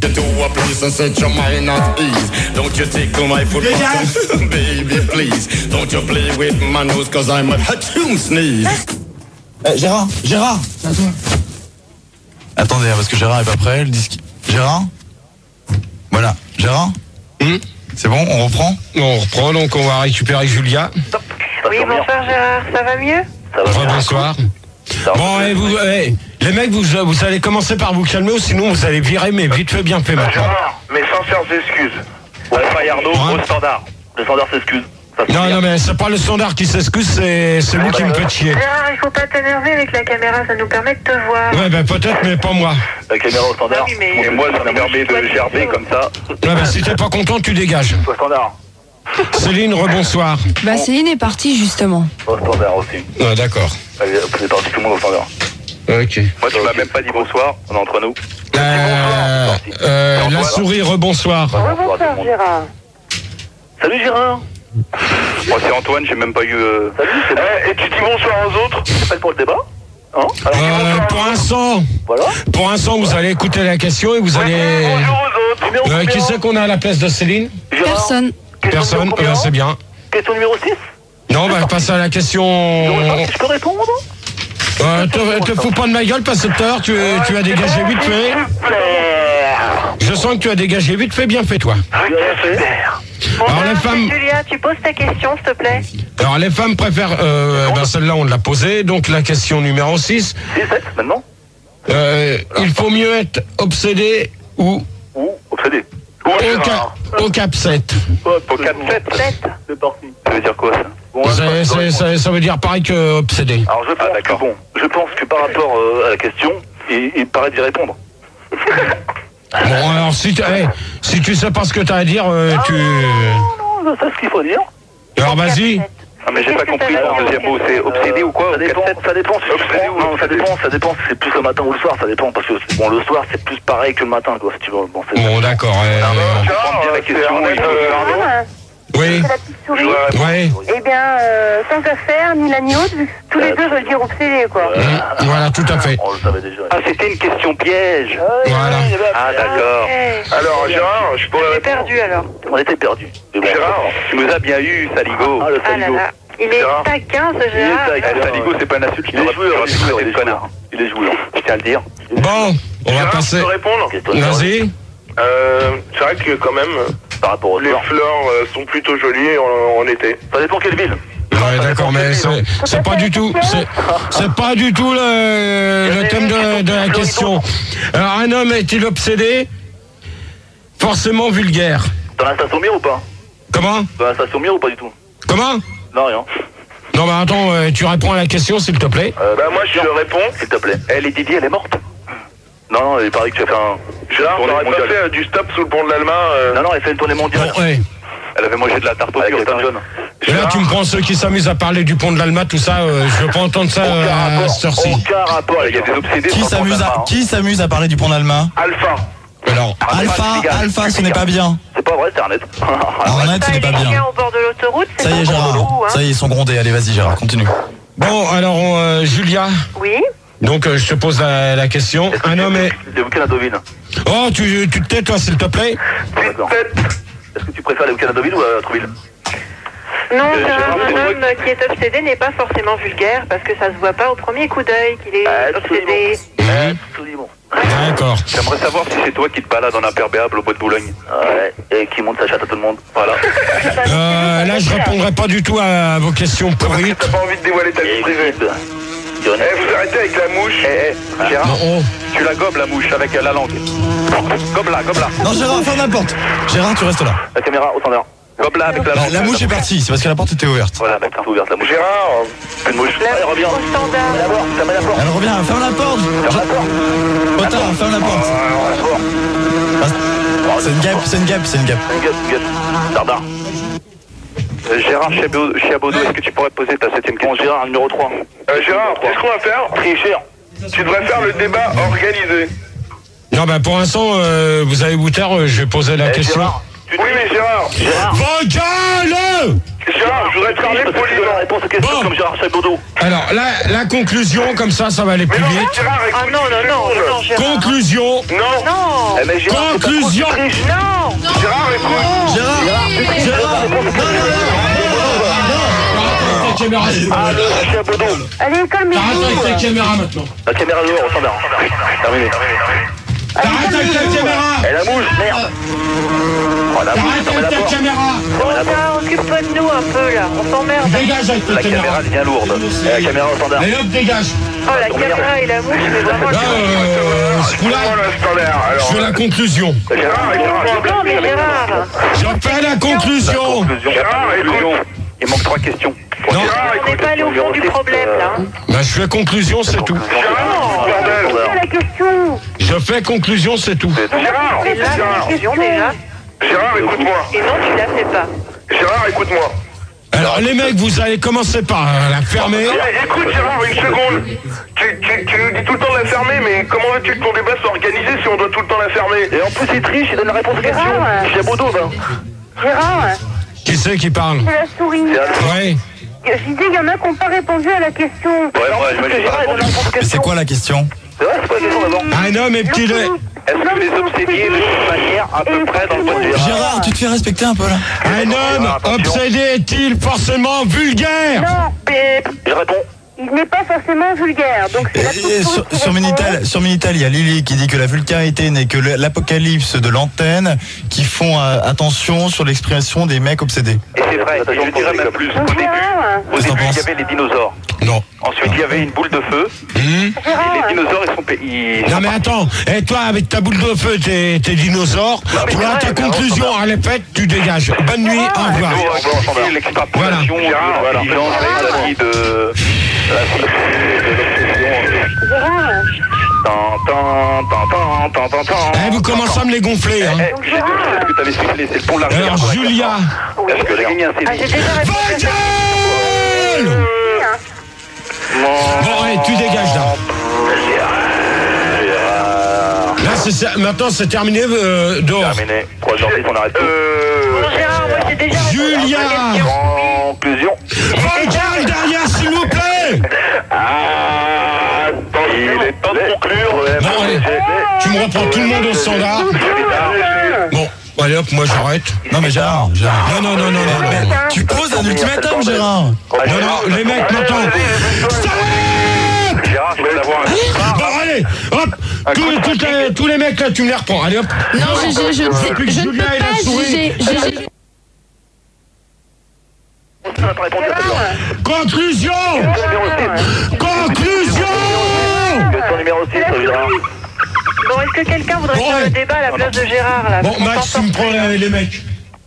Gérard, c'est à toi. Attendez, parce que Gérard est pas prêt, le disque. Gérard. Voilà, Gérard. C'est bon, on reprend. On reprend, donc on va récupérer Julia. Oui, bonsoir Gérard, ça va mieux? Bonsoir. Bon, et vous, les mecs, vous allez commencer par vous calmer ou sinon vous allez virer, mais vite fait, bien fait maintenant. Gérard, mes sincères excuses. Alpha et Arnaud, au standard. Le standard s'excuse. Non, mais c'est pas le standard qui s'excuse, c'est vous qui me faites chier. Gérard, il faut pas t'énerver avec la caméra, ça nous permet de te voir. Ouais, ben peut-être, mais pas moi. La caméra au standard. Oui, mais- Et moi, ça me permet de gerber comme ça. Ouais, ben si t'es pas content, tu dégages. Au standard. Céline, rebonsoir. Bah, Céline est partie, justement. Au standard aussi. Ah, d'accord. Allez, c'est parti, tout le monde au standard. Ok. Moi, tu m'as même pas dit bonsoir, on est entre nous. La souris, rebonsoir. Bonsoir Gérard. Salut Gérard. Moi c'est Antoine, j'ai même pas eu... Salut, c'est bon. Et tu dis bonsoir aux autres? C'est pas pour le débat hein? Pour l'instant, vous allez écouter la question et vous allez... Bonjour aux autres. Qui c'est qu'on a à la place de Céline? Personne. Personne, c'est bien. Question numéro 6? Non, on va passer à la question... Je peux répondre? Te fous pas de ma gueule parce que tout à l'heure tu as dégagé vite fait. Je sens que tu as dégagé vite fait, bien fait toi. Alors les femmes... Julia, tu poses ta question s'il te plaît. Alors les femmes préfèrent... celle-là on l'a posée, donc la question numéro 6. 7 maintenant. Il faut mieux être obsédé ou obsédé. Au cap 7. Au cap 7. C'est parti. Ça veut dire quoi ça? Ça veut dire pareil que obsédé. Alors je pense que par rapport à la question, il paraît d'y répondre. Bon alors si tu sais pas ce que t'as à dire, tu... Non, je sais ce qu'il faut dire. Alors vas-y. Ah mais j'ai pas compris le deuxième mot, c'est obsédé ou quoi? Ça dépend ça dépend si c'est plus le matin ou le soir, ça dépend parce que bon le soir c'est plus pareil que le matin quoi si tu veux. Bon d'accord. La question, oui. Oui. Eh bien, tant qu'à faire, ni l'un ni l'autre, tous les deux veulent dire obsédé, quoi. Voilà, tout à fait. On le savait déjà. Ah, c'était une question piège. Voilà. Ah, d'accord. Alors, Gérard, je pourrais répondre. Perdu, alors. On était perdu. Gérard, tu nous as bien eu, Saligo. Ah, le Saligo. Il est taquin, ce Gérard. Saligo, c'est pas une insulte. Il est joueur, il est connard. Il est joueur. Je tiens à le dire. Bon, on va passer. Je peux répondre? Vas-y. C'est vrai que quand même, par rapport aux les fleurs sont plutôt jolies en été. Ça dépend quelle ville. Ouais, d'accord, mais c'est pas du tout, c'est pas du tout le thème de la question. Alors, un homme est-il obsédé? Forcément vulgaire. Dans la station Mire ou pas? Comment? Dans la station Mire ou pas du tout? Comment? Non, rien. Non, mais attends, tu réponds à la question, s'il te plaît. Moi, je réponds. S'il te plaît. Les Didier, elle est morte? Non, il paraît que tu as fait un... Gérard, t'aurais pas fait du stop sous le pont de l'Allemagne Non, elle fait une tournée mondiale. Bon, ouais. Elle avait mangé de la tarte au pire, John. Et là, tu me prends ceux qui s'amusent à parler du pont de l'Alma, tout ça, je veux pas entendre ça à cette heure-ci. Aucun rapport, il y a des obsédés. Qui s'amuse à parler du pont d'Alma? Alpha. Alors, Alpha, ce n'est pas bien. C'est pas vrai, c'est Arnett. Arnett, ce n'est pas bien. Au bord de l'autoroute, Ça y est, Gérard. Ça y est, ils sont grondés. Allez, vas-y, Gérard, continue. bon, alors, Julia. Oui. Donc, je te pose la question. Un homme est... Les week-ends à Deauville. Oh, tu te tais, toi, s'il te plaît? D'accord. Est-ce que tu préfères les week-ends à Deauville ou à Trouville? Non, un homme qui est obsédé n'est pas forcément vulgaire parce que ça se voit pas au premier coup d'œil qu'il est obsédé. Absolument. D'accord. J'aimerais savoir si c'est toi qui te balades en imperméable au bois de Boulogne. Ouais, et qui monte sa chatte à tout le monde. Voilà. Là, je répondrai pas du tout à vos questions pourries. T'as pas envie de dévoiler ta vie privée. Vous arrêtez avec la mouche. Gérard, Non, tu la gobes la mouche avec la langue. Gobe-la. Non, Gérard, ferme la porte. Gérard, tu restes là. La caméra au standard. Gobe-la avec la langue. La mouche est partie, c'est parce que la porte était ouverte. Voilà, la porte est ouverte, la mouche. Gérard, Une mouche. Elle revient. Au standard. Ferme la porte. Elle revient, ferme la porte. Potard, ferme la porte. C'est une guêpe. Sardar. Gérard Chiabodo, est-ce que tu pourrais poser ta 7ème question? Gérard, numéro 3. Gérard, qu'est-ce qu'on va faire? Tricheur. Tu devrais faire le débat organisé. Non, ben pour l'instant, vous avez vous taire, je vais poser la question. Gérard, Oui, mais Gérard. Vos gueules! Gérard, je voudrais te parler poliment. Réponse aux questions Bon. comme Gérard Chiabodo. Alors, la conclusion, comme ça va aller plus Mais non, vite. Gérard, écoute. Ah non, Gérard. Conclusion. Non. Non. Mais Gérard, Conclusion. Non. Gérard, écoute. Gérard, Ah, le Chiabodo. Allez, T'arrêtes calmez-vous. avec ta caméra maintenant. La caméra dehors, au standard. Terminé. T'arrêtes avec ta caméra. Et la mouche, merde. Oh, la mouche, T'arrêtes fermez la avec ta porte. caméra. Occupe-toi de nous un peu, là. On s'emmerde. Dégage avec ta La caméra. caméra devient lourde. Et la caméra au standard. Et hop, dégage. Oh, la caméra et la mouche, mais vraiment... Là, ce coup-là, Voilà, standard. je Alors, fais la conclusion. Gérard, écoute-moi. Non, mais Gérard. Je fais la conclusion. Gérard, écoute. Il manque 3 questions. Non, Gérard, On n'est écoute. pas allé au fond du problème, là. bah, je fais conclusion, c'est tout. Gérard, bordel. C'est la question. Je fais conclusion, c'est tout. Gérard, C'est là la Gérard, question, déjà. Gérard, écoute-moi. Et non, tu la fais pas. Gérard, écoute-moi. Alors, les mecs, vous allez commencer par la fermer. Écoute Gérard, une seconde. Tu nous dis tout le temps de la fermer, mais comment veux-tu que ton débat soit organisé si on doit tout le temps la fermer? Et en plus, il triche, il donne la réponse aux questions. Gérard. Chiabodo, va. Gérard. Qui c'est qui parle? C'est la souris. Ouais. Je disais, il y en a qui n'ont pas répondu à la question. Mais c'est quoi la question? C'est vrai, c'est quoi la question d'abord? Un homme est-il... Est-ce que les obsédiés de toute manière à peu près dans le mode Gérard? Gérard, tu te fais respecter un peu là. Un homme obsédé est-il forcément vulgaire? Non, mais Je réponds. il n'est pas forcément vulgaire. Donc c'est la souris qui Sur répond. Minitel, il y a Lily qui dit que la vulgarité n'est que l'apocalypse de l'antenne, qui font attention sur l'expression des mecs obsédés. Et c'est vrai, je dirais même plus. Donc Gérard, Au début, il y avait les dinosaures. Non. Ensuite, il y avait une boule de feu. Et les dinosaures, ils sont... Non mais attends, et toi avec ta boule de feu, tes dinosaures, mais toi c'est ta vrai, conclusion à la fête, tu dégages. Bonne nuit, au revoir. L'extrapolation de l'intelligence et la vie de... La vie de l'obsession. Gérard, Eh, vous commencez à me les gonfler, hein. J'ai deux choses, est-ce que t'avais sifflé? C'est le pont de la Alors rivière. Julia, Est-ce que j'ai gagné un ah, j'ai CD? déjà répondu à ça. gueule! Bon, allez, tu dégages là. Là, c'est ça. Maintenant, c'est terminé, dehors. Terminé. 3 janvier, on arrête tout. Bon, Gérard, moi j'ai déjà répondu à Julia! la question. Conclusion. Regarde derrière, s'il vous plaît! Il est temps de conclure. Bon, allez, tu me reprends tout le monde au standard. Bon, allez hop, moi j'arrête. Non mais Gérard. Non. Tu poses un ultimatum, Gérard. Non, les mecs, maintenant. Stop! Gérard, je vais l'avoir un... Bon, allez, hop! Tous les mecs là, tu me les reprends. Allez hop! Non, je ne sais plus. Je ne peux Julia et la pas souris. juger. Conclusion! Conclusion! Ton numéro 6, Gérard. Bon, est-ce que quelqu'un voudrait Bon, faire ouais. le débat à la place de Gérard là? Bon, Parce qu'on Max, s'en tu me sort prends plus. les mecs.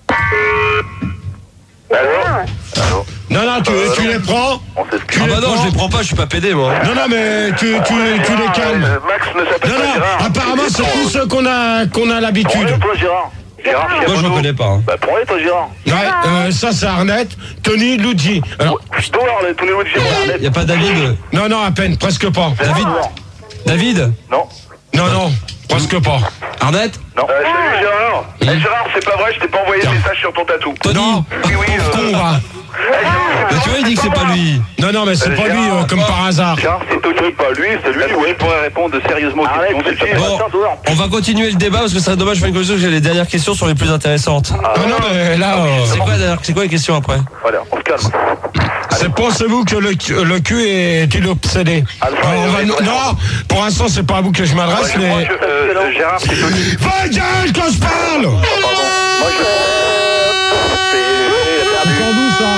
Gérard, Non, tu les prends. Tu Ah les bah non, prends. je les prends pas, je suis pas pédé moi. Non, mais tu les calmes. Max ne s'appelle Non, pas Gérard. apparemment, c'est tous ceux qu'on a l'habitude. Prends-le, toi, Gérard. Gérard, Moi je reconnais pas. Hein. Bah, prends-le, toi, Gérard. Ouais, ça, c'est Arnett, Tony, Luigi. Alors, Toi, tous les autres, Gérard. Y a pas David? non, à peine, presque pas. David? Non. Non, presque pas. Arnett? Non. Salut, Gérard. Gérard, c'est pas vrai, je t'ai pas envoyé de message sur ton tatou. Tony? Non, Oui, con, va. Bah tu vois, il dit que c'est pas lui. Non, mais c'est pas lui, comme par hasard. Gérard, c'est Tony, pas lui, c'est lui. Je pourrais répondre sérieusement aux questions. s'il te plaît. Bon, on va continuer le débat parce que ça serait dommage de faire une conclusion que j'ai les dernières questions sont les plus intéressantes. Non, mais là, C'est quoi les questions après? Voilà, on se calme. pensez-vous que le cul est-il obsédé? Non, pour l'instant, c'est pas à vous que je m'adresse, mais... Gérard, c'est Tony. Va gueule quand je parle! Moi, je... C'est pour vous, ça?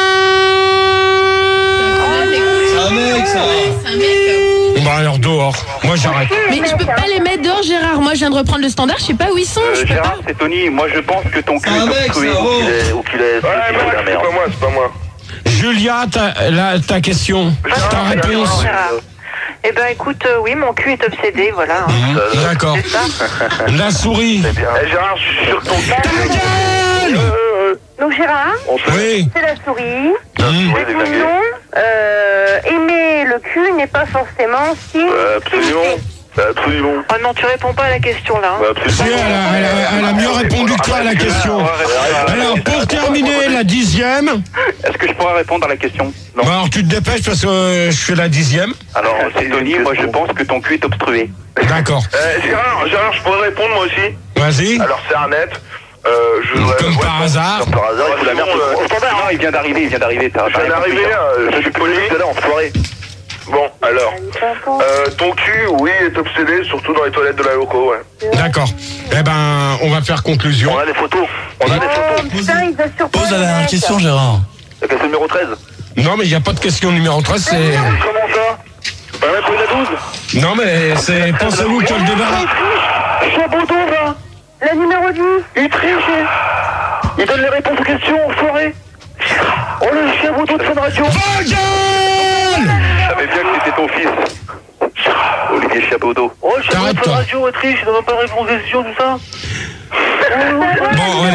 C'est un mec ça. C'est un mec. Bah alors dehors, moi j'arrête. Mais je peux pas les mettre dehors, Gérard. Moi, je viens de reprendre le standard. Je sais pas où ils sont. Je peux Gérard, pas. c'est Tony. Moi, je pense que ton cul C'est un est mec, obstrué ça, ou qu'il est... Ou qu'il est... C'est pas moi, c'est pas moi. Julia, ta question, ta réponse. eh ben écoute, oui, mon cul est obsédé, voilà. D'accord. C'est ça. La souris. Gérard, je suis sûr que ton cul... Ta gueule! Donc Gérard, Oui. c'est la souris. Oui, Et sinon, aimer le cul n'est pas forcément si... Absolument. Absolument. Oh non, tu réponds pas à la question là. hein. Si, elle a mieux répondu que toi à la question. Alors, pour terminer, la 10e. Est-ce que je pourrais répondre à la question? Non. Bah alors, tu te dépêches parce que je fais la 10e. Alors, c'est Tony, moi je pense que ton cul est obstrué. D'accord. Gérard, je pourrais répondre moi aussi. Vas-y. Alors c'est Arnett. Comme par hasard. Comme par hasard, il fout la merde. Non, il vient d'arriver, Je viens d'arriver, je suis poli. tout à l'heure en soirée. Bon, alors. Ton cul, oui, est obsédé, surtout dans les toilettes de la loco, ouais. D'accord. Eh ben, on va faire conclusion. On a des photos. Oh putain, il va surprendre. Pose la le dernière mec. question, Gérard. C'est le numéro 13. Non, mais il n'y a pas de question numéro 13, c'est... Comment ça? Bah, on a pris la 12. Non, mais c'est... Pensez-vous que le débat... Chapeauton, va. La numéro 10. Il triche. Il donne les réponses aux questions, enfoiré. Oh, le chien photo de Fun Radio. Va gueule! Je savais bien que c'était ton fils. Olivier Chapeauto. Oh, le chien T'arrêtes, photo de Fun toi. Radio, triche, il n'a même pas réponse aux questions, tout ça. Bon, allez,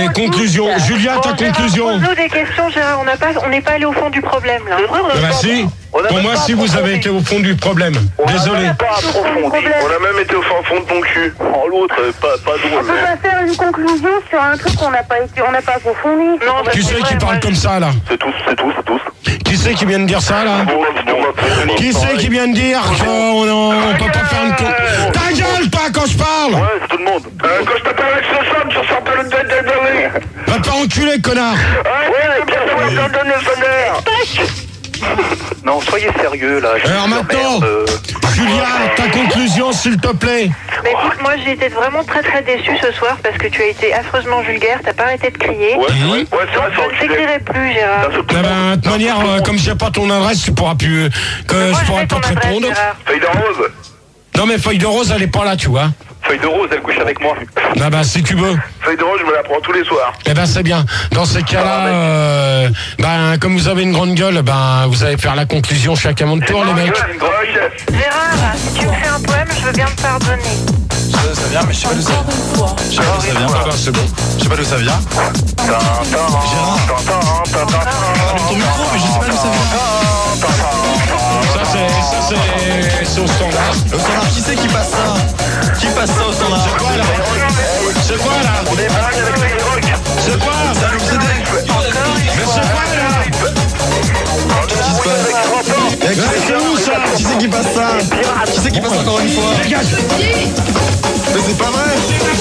allez, conclusion. Julia, ta conclusion. Pose-nous des questions, Gérard. On n'est pas allé au fond du problème, là. Bah si. Pour moi, si vous avez été au fond du problème. Désolé. On a même été au fond de ton cul. Oh, l'autre, pas drôle. On peut pas faire une conclusion sur un truc qu'on n'a pas approfondi. Non, Qui c'est qui parle comme ça, là? C'est tous. Qui c'est qui vient de dire ça, là? Qui c'est qui vient de dire qu'on peut pas faire une Ta gueule, toi, quand je parle! Ouais, c'est tout le monde. Quand je t'appelle avec ce son, tu ressors pas le tête de Va te faire enculer, connard! Ouais, bien sûr, je donne le sonore. Non, soyez sérieux, là. Alors maintenant, Julia, ta conclusion, s'il te plaît. Mais écoute, moi j'ai été vraiment très très déçue ce soir parce que tu as été affreusement vulgaire, t'as pas arrêté de crier. Ouais, c'est vrai, Je ne t'écrirai plus, Gérard. De toute manière, comme j'ai pas ton adresse, tu pourras plus. Je pourrais pas te répondre. Feuille de rose. Non, mais Feuille de Rose, elle est pas là, tu vois. Feuille de rose, elle couche avec moi. Ah bah, si tu veux. Feuille de rose, je me la prends tous les soirs. Eh ben, c'est bien. Dans ces cas-là, comme vous avez une grande gueule, vous allez faire la conclusion chacun à mon tour, les mecs. Gérard, si tu me fais un poème, je veux bien te pardonner. Ça vient, mais je sais pas d'où ça vient. Je sais pas d'où ça vient. C'est bon. Je sais pas d'où ça vient. Gérard. Ton micro, mais je sais pas d'où ça vient. Ça, c'est au standard. Au standard, qui c'est qui passe ça? Qui passe ça au standard? C'est quoi, là? C'est quoi, là? On est pareil avec les rocs. C'est quoi? C'est un obsédé. Mais c'est quoi, là? Qu'est-ce qui se passe? C'est où, ça? Qui c'est qui passe ça? Qui c'est qui passe encore une fois? Dégage! Mais c'est pas vrai!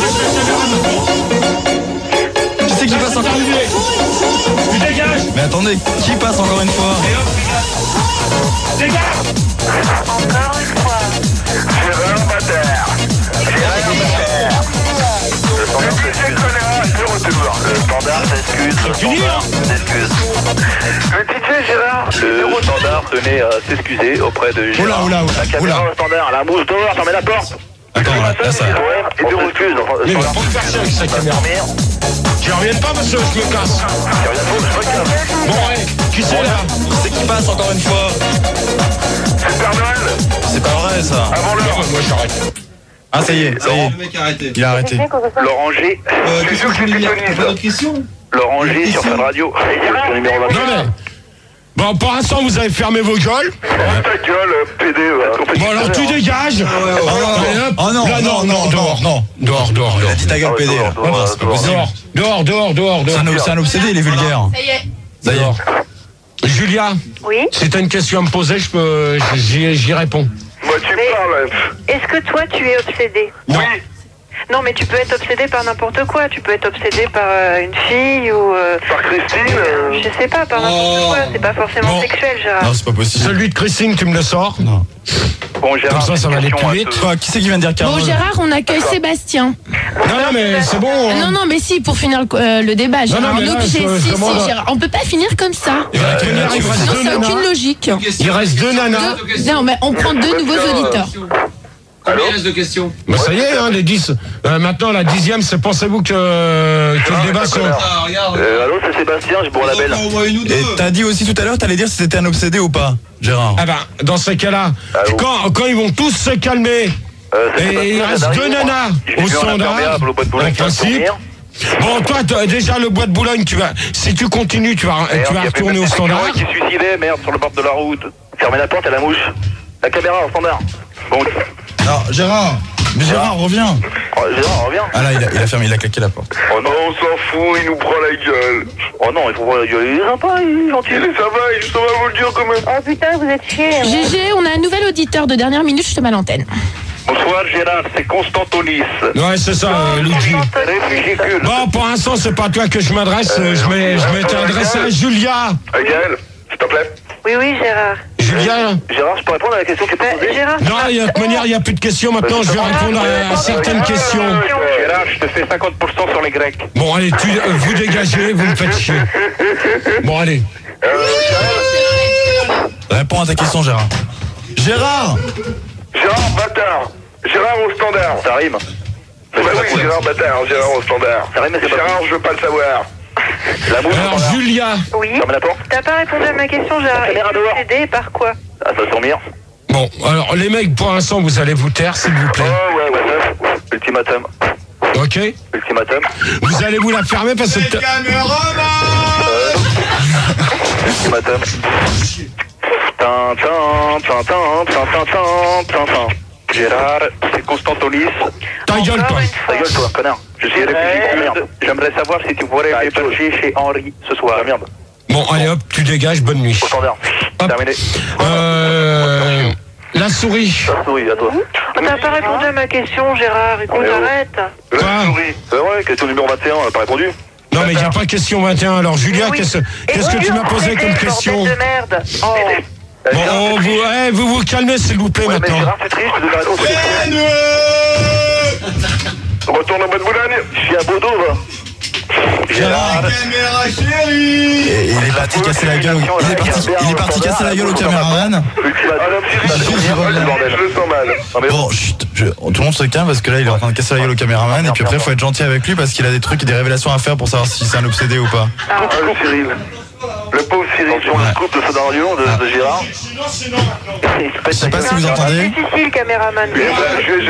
Qui c'est qui passe encore une fois? Tu dégages! Mais attendez, qui passe encore une fois? Dégage! Encore une fois. Gérard Bataire. Le standard s'excuse. S'excuse. Le DJ Gérard. Le standard tenait à s'excuser auprès de Gérard. Oula. La caméra au standard, la mousse dehors, fermez la porte. Attends, là ça. Et de s'excuse. Mais il va pas me faire ça avec sa caméra. J'y reviens pas, monsieur, je me casse. Bon, ouais, qui c'est là? Qui c'est qui passe encore une fois? C'est Père Noël. C'est pas vrai ça. Avant l'heure. Moi, j'arrête. Ah ça y est. Le mec a arrêté. Il a arrêté. Laurent G. Qu'est-ce que tu voulais dire? T'as pas d'autres questions? Laurent G sur Fun Radio. Sur le numéro 29. Non, mais. Bon, pour l'instant, vous avez fermé vos gueules. Ta gueule, PD. Bon, alors tu dégages. Oh non, Là, non. Dehors. Il a dit ta gueule PD. C'est pas possible. Dehors. C'est un obsédé, il est vulgaire. Ça y est. Dehors. Julia, Oui. si t'as une question à me poser, j'y réponds. Moi, tu parles. Est-ce que toi tu es obsédé? Oui. Non, mais tu peux être obsédé par n'importe quoi. Tu peux être obsédé par une fille ou... Par Christine. Je sais pas, par n'importe quoi. C'est pas forcément Bon. sexuel, Gérard. Non, c'est pas possible. Celui de Christine, tu me le sors. Non. Bon, Gérard, Comme ça va aller question plus à vite. te- Quoi, qui c'est qui vient de dire Carole? Bon, Gérard, on accueille Sébastien. Non, mais c'est bon. hein. Non, mais si, pour finir le débat, Gérard, mais on est là, obligé. je demande- Gérard, on peut pas finir comme ça. Il reste Non, ça n'a aucune logique. Il reste deux nanas. Non, mais on prend deux nouveaux auditeurs. Combien il reste de questions? Bah, ça y est, les 10. Maintenant, la 10e, c'est pensez-vous que le débat sur... Ah, regarde. Allô, c'est Sébastien, je bourre la belle. On voit une ou deux. Et t'as dit aussi tout à l'heure, t'allais dire si c'était un obsédé ou pas, Gérard. Ah ben, dans ces cas-là, Allô. quand ils vont tous se calmer, et il reste deux nanas au standard, en principe. Bon, toi, déjà, le bois de Boulogne, si tu continues, tu vas retourner au standard. Qui se suicidait, merde, sur le bord de la route. Fermez la porte, à la mouche. La caméra au standard. Bon. Alors, Gérard. Mais Gérard, reviens. Oh, Gérard, reviens. Ah là, il a fermé, il a claqué la porte. Oh non, on s'en fout, il nous prend la gueule. Oh non, il faut voir la gueule. Il est sympa, il est gentil. Il est sympa, il est sympa, vous le dire quand même. Oh putain, vous êtes chiés. GG, on a un nouvel auditeur de dernière minute, je te mets à l'antenne. Bonsoir Gérard, c'est Constantonis. Ouais, c'est ça, Luigi. Réfugié cul. Bon, pour l'instant, c'est pas à toi que je m'adresse, je m'étais adressé à Julia. Gaël, s'il te plaît. Oui, Gérard. Julia? Gérard, je peux répondre à la question que tu peux poser? Gérard. Non, de toute manière, il n'y a plus de questions. Maintenant, je vais répondre à certaines questions. Gérard, je te fais 50% sur les Grecs. Bon, allez, vous dégagez, vous me faites chier. Bon, allez. Réponds à ta question, Gérard. Gérard! Gérard Bâtard. Gérard au standard. Ça rime. Bah oui, Gérard Bâtard, Gérard au standard. Ça rime, mais c'est pas Gérard, je veux pas le savoir. La mouche au Alors, standard. Julia. Oui. Ferme la porte. T'as pas répondu à ma question, Gérard. La caméra Es-tu dehors. obsédé par quoi? Ah, ça sent bien. Bon, alors, les mecs, pour l'instant, vous allez vous taire, s'il vous plaît. Oh, ouais, ultimatum. Ok. Ultimatum. Vous allez vous la fermer parce que... Ultimatum. Gérard, c'est Constantonis. Ta gueule, toi. Ta gueule, toi, connard. Je suis républicain, merde. J'aimerais savoir si tu pourrais héberger chez Henri ce soir. Merde. Bon, allez hop, tu dégages, bonne nuit. Au standard. Terminé. La souris. La souris, à toi. T'as pas répondu à ma question, Gérard. Écoute, arrête. La souris. C'est vrai, question numéro 21, on n'a pas répondu. Non, mais il n'y a pas question 21. Alors, Julia, qu'est-ce que tu m'as posé comme question? De merde. Oh. Bon, vous vous calmez, s'il vous plaît, maintenant. Mais Gérard, c'est triste de la réponse. Retourne au bois de Boulogne. Je suis à Bordeaux, va. Gérard. Et il est parti casser la gueule. Il est parti casser la gueule au caméraman. Je le sens mal. Bon, chut, tout le monde se calme parce que là il est en train de casser la gueule au caméraman et puis après faut être gentil avec lui parce qu'il a des trucs et des révélations à faire pour savoir si c'est un obsédé ou pas. Le Cyril. Le pauvre Cyril sur le scoop de Sodario de Gérard. Je sais pas si vous entendez. C'est difficile, caméraman. Et v'là GG,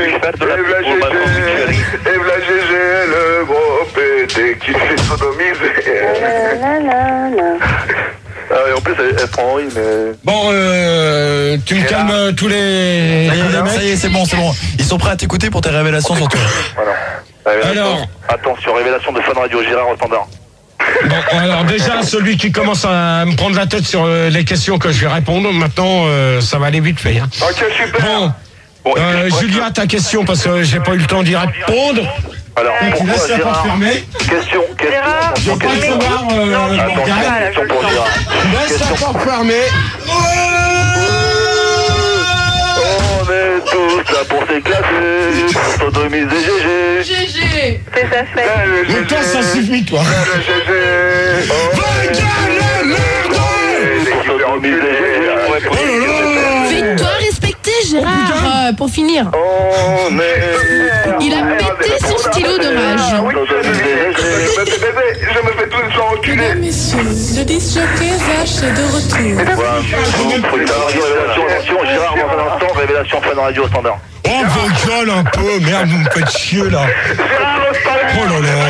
le gros pété qui fait sodomiser. Ah, et en plus, elle prend Henri, mais... Bon, tu me calmes tous les... Ça y est, c'est bon. Ils sont prêts à t'écouter pour tes révélations sur toi. Voilà. Alors... Attention, révélation de Fun Radio, Gérard au standard. Bon, alors déjà, celui qui commence à me prendre la tête sur les questions que je vais répondre, maintenant, ça va aller vite fait. Hein. Ok, super. Bon, Julia, ta question, parce que j'ai pas eu le temps d'y répondre. Alors, Tu laisses la porte fermée. Question. Gérard, Je veux pas le savoir, Question pour Gérard. laisse la porte fermée. On est tous là pour s'éclater, pour sodomiser GG. GG. c'est sa fête. Mais toi, ça suffit, toi. Le GG. Pour sodomiser GG. Fais-toi respecter, Gérard, pour finir. On est... Il a pété son stylo de rage. Je me fais tout le temps enculer. Mesdames, messieurs, le disjockey Vache est de retour. Révélation, Gérard, dans un instant, révélation Fun Radio standard. Oh, vos gueules un peu, merde, vous me faites chier, là. Oh là là.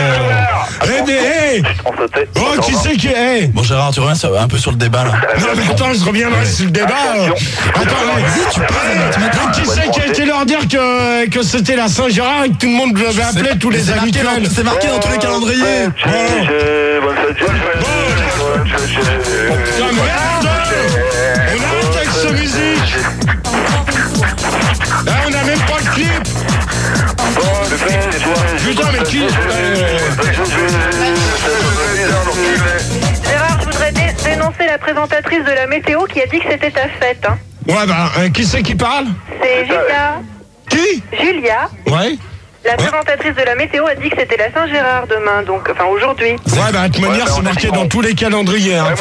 Oh, qui c'est qui est? Bon Gérard, tu reviens un peu sur le débat là. Non, mais attends, je reviendrai sur le débat. Attends, Vas-y, tu parles. qui c'est qui a été leur dire que c'était la Saint-Gérard et que tout le monde devait appeler tous les habituels? C'est marqué dans tous les calendriers. Putain, merde! On arrête avec cette musique! Là, on n'a même pas le clip! Putain, mais qui... Gérard, je voudrais dénoncer la présentatrice de la météo qui a dit que c'était ta fête. Hein. Ouais, bah, qui c'est qui parle? C'est Julia. Qui? Julia. Ouais. La présentatrice de la météo a dit que c'était la Saint-Gérard demain, donc, enfin aujourd'hui. Ouais, bah, de toute manière, c'est marqué dans tous les calendriers. Hein,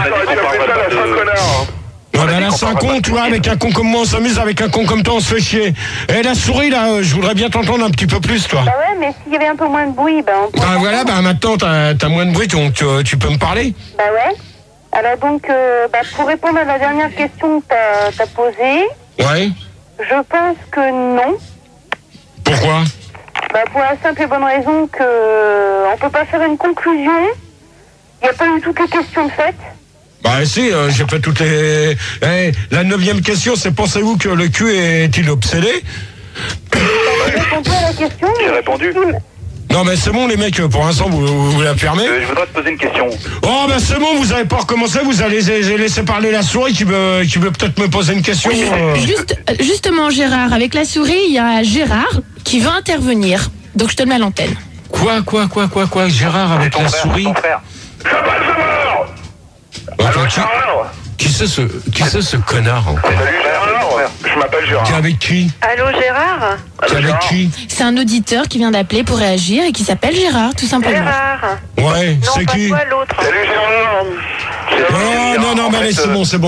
on a la Saint-Con, tu vois, avec un con comme moi, on s'amuse, avec un con comme toi, on se fait chier. Et la souris, là, je voudrais bien t'entendre un petit peu plus, toi. Bah ouais, mais s'il y avait un peu moins de bruit, on pourrait... Bah voilà, bah maintenant, t'as moins de bruit, donc tu peux me parler. Bah ouais. Alors donc, pour répondre à la dernière question que t'as posée, Ouais. je pense que non. Pourquoi? Pour la simple et bonne raison que on peut pas faire une conclusion. Il n'y a pas eu toutes les questions de fait. Bah si, j'ai fait toutes les... la 9e question, c'est pensez-vous que le cul est-il obsédé? Réponds à la question. J'ai répondu. Non mais c'est bon les mecs, pour l'instant vous la fermez. Je voudrais te poser une question. Oh bah c'est bon, vous avez pas recommencé, vous allez laisser parler la souris qui veut peut-être me poser une question. Justement, Gérard, avec la souris, il y a Gérard qui veut intervenir. Donc je te le mets à l'antenne. Quoi, Gérard avec la souris? Qui c'est ce connard encore? Salut Gérard, je m'appelle Gérard. T'es avec qui? Allô Gérard? T'es avec qui? C'est un auditeur qui vient d'appeler pour réagir et qui s'appelle Gérard, tout simplement. Gérard. Ouais, c'est qui? Non, pas toi, l'autre. Salut Gérard. Non, mais allez, c'est bon. Je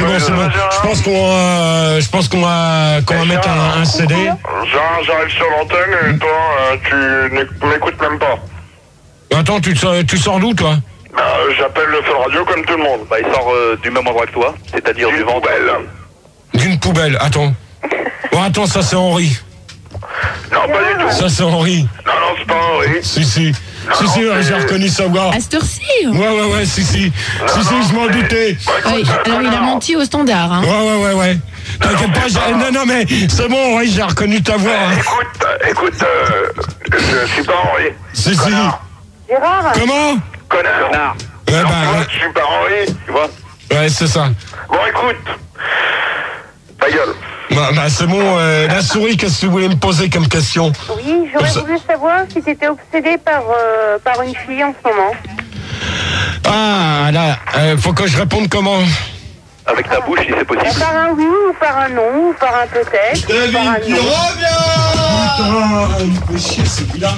pense qu'on va mettre un CD. Gérard, j'arrive sur l'antenne et toi, tu m'écoutes même pas. Attends, tu sors d'où, toi? J'appelle le Fun Radio comme tout le monde. Il sort du même endroit que toi, c'est-à-dire du ventre. D'une poubelle, attends. Oh, attends, ça c'est Henri. Non, pas du tout. Ça, c'est Henri. Non, c'est pas Henri. Si, j'ai reconnu sa voix. À cette heure-ci. Ouais, si, je m'en doutais. Oui, alors il a menti au standard. Hein. Ouais. T'inquiète pas, non, mais c'est bon, Henri, j'ai reconnu ta voix. Hein. Écoute, je suis pas Henri. Si. Gérard. Comment? Connard. Ouais, je suis pas Henri, tu vois. Ouais, c'est ça. Bon, écoute. Ta gueule. Bah, c'est bon, la souris, qu'est-ce que vous voulez me poser comme question? Oui, j'aurais voulu savoir si tu étais obsédé par une fille en ce moment. Ah, là, faut que je réponde comment? Avec ta bouche, si c'est possible. Par un oui, ou par un non, ou par un peut-être. David, par un il non. revient! Putain, il fait chier, celui-là.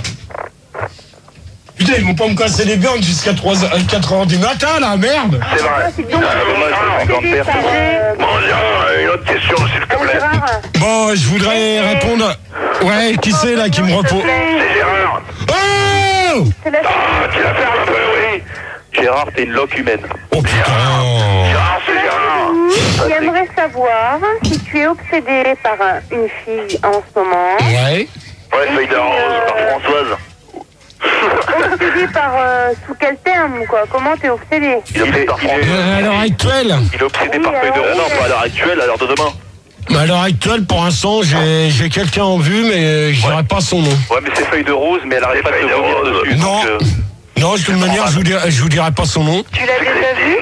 Putain, ils vont pas me casser les burnes jusqu'à 4h du matin, là, merde! C'est vrai. C'est donc Bon, une autre question, s'il te plaît. Bon, je voudrais répondre... Ouais, qui c'est, là, qui me repose? C'est Gérard. Oh! C'est la Tu l'as fait un peu, oui. Gérard, t'es une loque humaine. Oh, putain! Gérard, c'est Gérard. J'aimerais savoir si tu es obsédé par une fille en ce moment. Ouais. Ouais, feuille de rose, par Françoise. Obsédé par sous quel terme, quoi? Comment t'es obsédé? Il est obsédé par Françoise. À l'heure actuelle? Il est obsédé Oui, par feuille de alors, rose. Non, oui. pas à l'heure actuelle, à l'heure de demain. À l'heure actuelle, pour l'instant, j'ai quelqu'un en vue, mais je dirais pas son nom. Ouais, mais c'est feuille de rose, mais elle arrête pas de se vomir dessus. Non. donc, Non, de toute manière, je vous dirai pas son nom. Tu l'as déjà vu?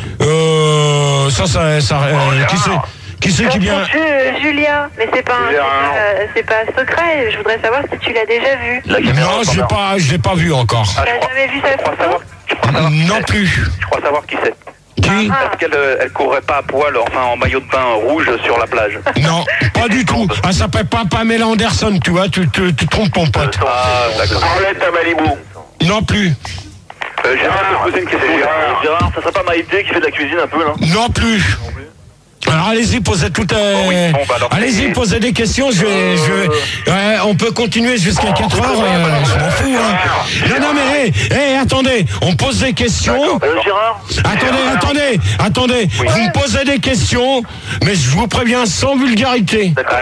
Qui c'est qui vient? Julia, mais c'est pas secret. Je voudrais savoir si tu l'as déjà vu. La caméra, Non, je l'ai pas vu encore. Tu n'as jamais vu sa photo? Non plus. Je crois savoir qui c'est. Qui? Parce qu'elle elle courait pas à poil, enfin en maillot de bain rouge sur la plage. Non, pas du tout. Elle s'appelle pas Pamela Anderson, tu vois, tu trompes ton pote. Ah, d'accord. Arlette à Malibu. Non plus. Gérard, je peux poser une question. Gérard, ça serait pas Maïté qui fait de la cuisine un peu, là? Non plus. Alors allez-y, posez toutes. Allez-y, posez des questions. Ouais, on peut continuer jusqu'à 4 heures. Je m'en fous. Hein. Non, mais attendez. On pose des questions. Gérard. Attendez. Oui. Vous me posez des questions, mais je vous préviens sans vulgarité. D'accord.